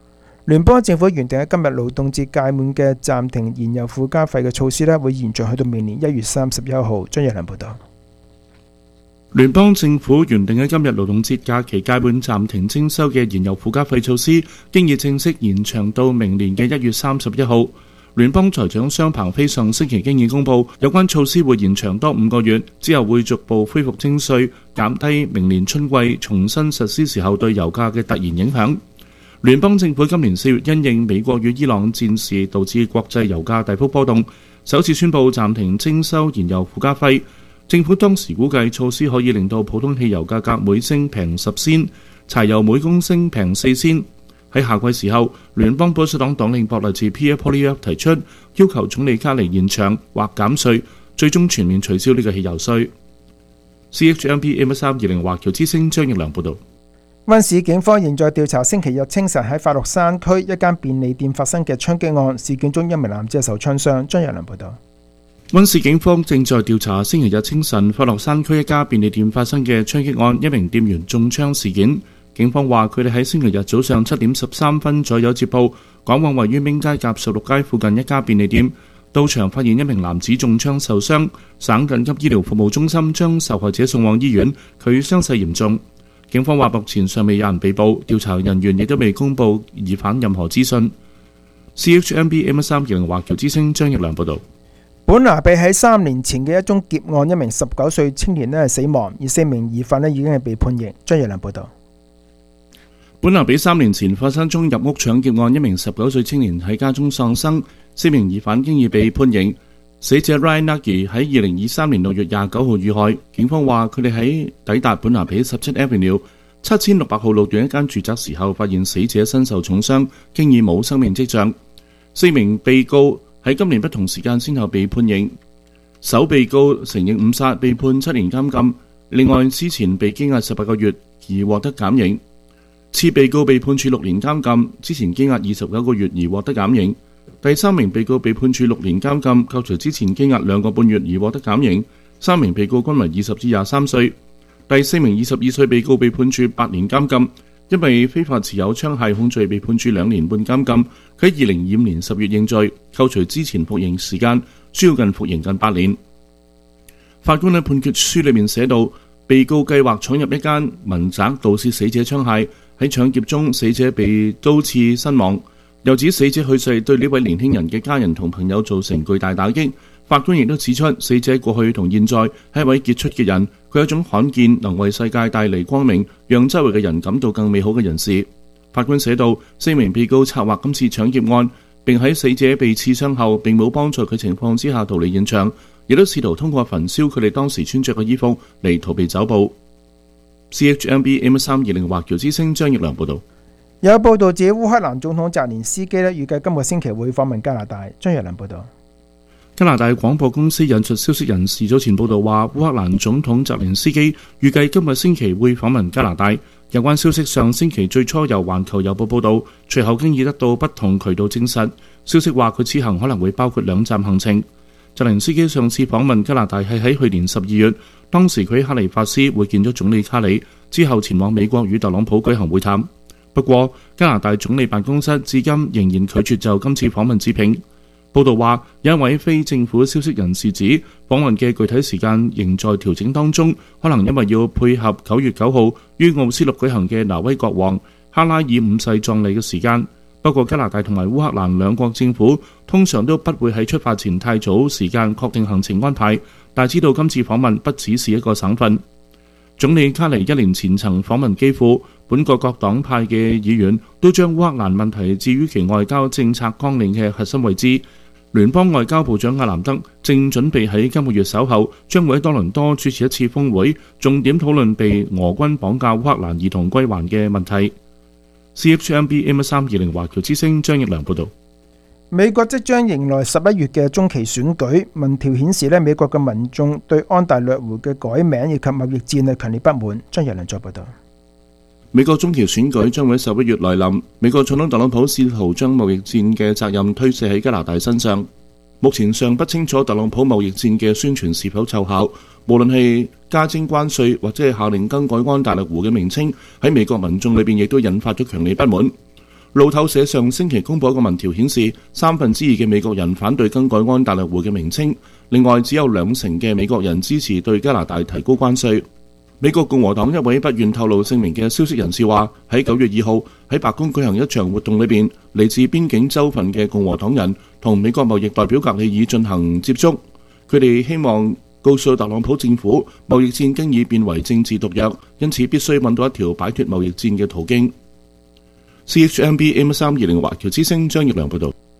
聯邦政府原定喺今日勞動節屆滿嘅暫停燃油附加費嘅措施咧，會延長去到明年一月三十一號。張日良報導。 聯邦政府原定喺今日勞動節假期屆滿暫停徵收嘅燃油附加費措施，經已正式延長到明年嘅一月三十一號。聯邦財長商彭飛上星期經已公佈，有關措施會延長多五個月，之後會逐步恢復徵稅，減低明年春季重新實施時候對油價嘅突然影響。聯邦政府今年四月因應美國與伊朗戰事導致國際油價大幅波動，首次宣布暫停徵收燃油附加費。政府當時估計措施可以令到普通汽油價格每升平十仙，柴油每公升平四仙。喺夏季時候，聯邦保守黨黨領博勵治 Pierre Poilievre 提出要求總理卡尼延長或減稅，最終全面取消呢個汽油稅。C H M B A M 三二零華僑之聲張奕良報導。 溫市警方現在調查星期日清晨喺法樂山區一間便利店發生嘅槍擊案，事件中一名男子受槍傷。張日良報導。 溫市警方正在調查星期日清晨法樂山區一家便利店發生嘅槍擊案，一名店員中槍事件。警方話佢哋喺星期日早上七點十三分左右接報，趕往位於明街甲十六街附近一家便利店，到場發現一名男子中槍受傷，省緊急醫療服務中心將受害者送往醫院，佢傷勢嚴重。警方話目前尚未有人被捕，調查人員亦都未公布疑犯任何資訊。C H M B M 三二零華僑之聲張奕良報導。 本拿比喺三年前嘅一宗劫案，一名十九歲青年咧死亡，而四名疑犯咧已經係被判刑。張奕良報導。 本拿比三年前發生宗入屋搶劫案，一名十九歲青年喺家中喪生，四名疑犯經已被判刑。死者 Ryan Nagy 喺二零二三年六月廿九號遇害，警方話佢哋喺抵達本拿比十七 Avenue 七千六百號路段一間住宅時候，發現死者身受重傷，經已冇生命跡象。四名被告喺今年不同時間先後被判刑，首被告承認誤殺，被判七年監禁，另外之前被羈押十八個月而獲得減刑。次被告被判處六年監禁，之前羈押二十九個月而獲得減刑。第三名被告被判處六年監禁，扣除之前羈押兩個半月而獲得減刑。三名被告均為二十至廿三歲。第四名二十二歲被告被判處八年監禁，因為非法持有槍械控罪被判處兩年半監禁。佢喺二零二五年十月認罪，扣除之前服刑時間，需要近服刑近八年。法官喺判決書裏面寫到，被告計劃闖入一間民宅盜竊死者槍械，喺搶劫中死者被刀刺身亡。又指死者去世對呢位年輕人嘅家人同朋友造成巨大打擊。法官亦都指出，死者過去同現在係一位傑出嘅人，佢有一種罕見能為世界帶嚟光明，讓周圍嘅人感到更美好嘅人士。法官寫道，四名被告策劃今次搶劫案，並喺死者被刺傷後並冇幫助佢情況之下逃離現場，亦都試圖通過焚燒佢哋當時穿着嘅衣服嚟逃避走捕。C H M B M 三二零華僑之聲張奕良報導。 有報道指烏克蘭總統澤連斯基咧預計今個星期會訪問加拿大。張奕良報導。 加拿大廣播公司引述消息人士早前報道話，烏克蘭總統澤連斯基預計今個星期會訪問加拿大。有關消息上星期最初由環球郵報報導，隨後經已得到不同渠道證實。消息話佢此行可能會包括兩站行程。澤連斯基上次訪問加拿大係喺去年十二月，當時佢喺哈利法斯會見咗總理卡里，之後前往美國與特朗普舉行會談。不過，加拿大總理辦公室至今仍然拒絕就今次訪問置評。報道話，有一位非政府消息人士指，訪問嘅具體時間仍在調整當中，可能因為要配合九月九號於奧斯陸舉行嘅挪威國王哈拉爾五世葬禮嘅時間。不過，加拿大同埋烏克蘭兩國政府通常都不會喺出發前太早時間確定行程安排，但知道今次訪問不只是一個省份。總理卡尼一年前曾訪問基輔，本國各黨派嘅議員都將烏克蘭問題置於其外交政策綱領嘅核心位置。聯邦外交部長阿南德正準備喺今個月稍後將會喺多倫多主持一次峰會，重點討論被俄軍綁架烏克蘭兒童歸還嘅問題。C H M B M 三二零華僑之聲張奕良報導。 美國即將迎來十一月嘅中期選舉，民調顯示咧，美國嘅民眾對安大略湖嘅改名以及貿易戰係強烈不滿。張日良再報道。 美國中期選舉將會喺十一月來臨，美國總統特朗普試圖將貿易戰嘅責任推卸喺加拿大身上。目前尚不清楚特朗普貿易戰嘅宣傳是否奏效，無論係加徵關稅或者係下令更改安大略湖嘅名稱，喺美國民眾裏邊亦都引發咗強烈不滿。 路透社上星期公佈一個民調顯示，三分之二嘅美國人反對更改安大略湖嘅名稱，另外只有兩成嘅美國人支持對加拿大提高關稅。美國共和黨一位不願透露姓名嘅消息人士話，喺九月二號喺白宮舉行一場活動裏邊，嚟自邊境州份嘅共和黨人同美國貿易代表格里爾進行接觸，佢哋希望告訴特朗普政府，貿易戰經已變為政治毒藥，因此必須揾到一條擺脫貿易戰嘅途徑。C H M B A M 三二零華僑之聲張業良報導。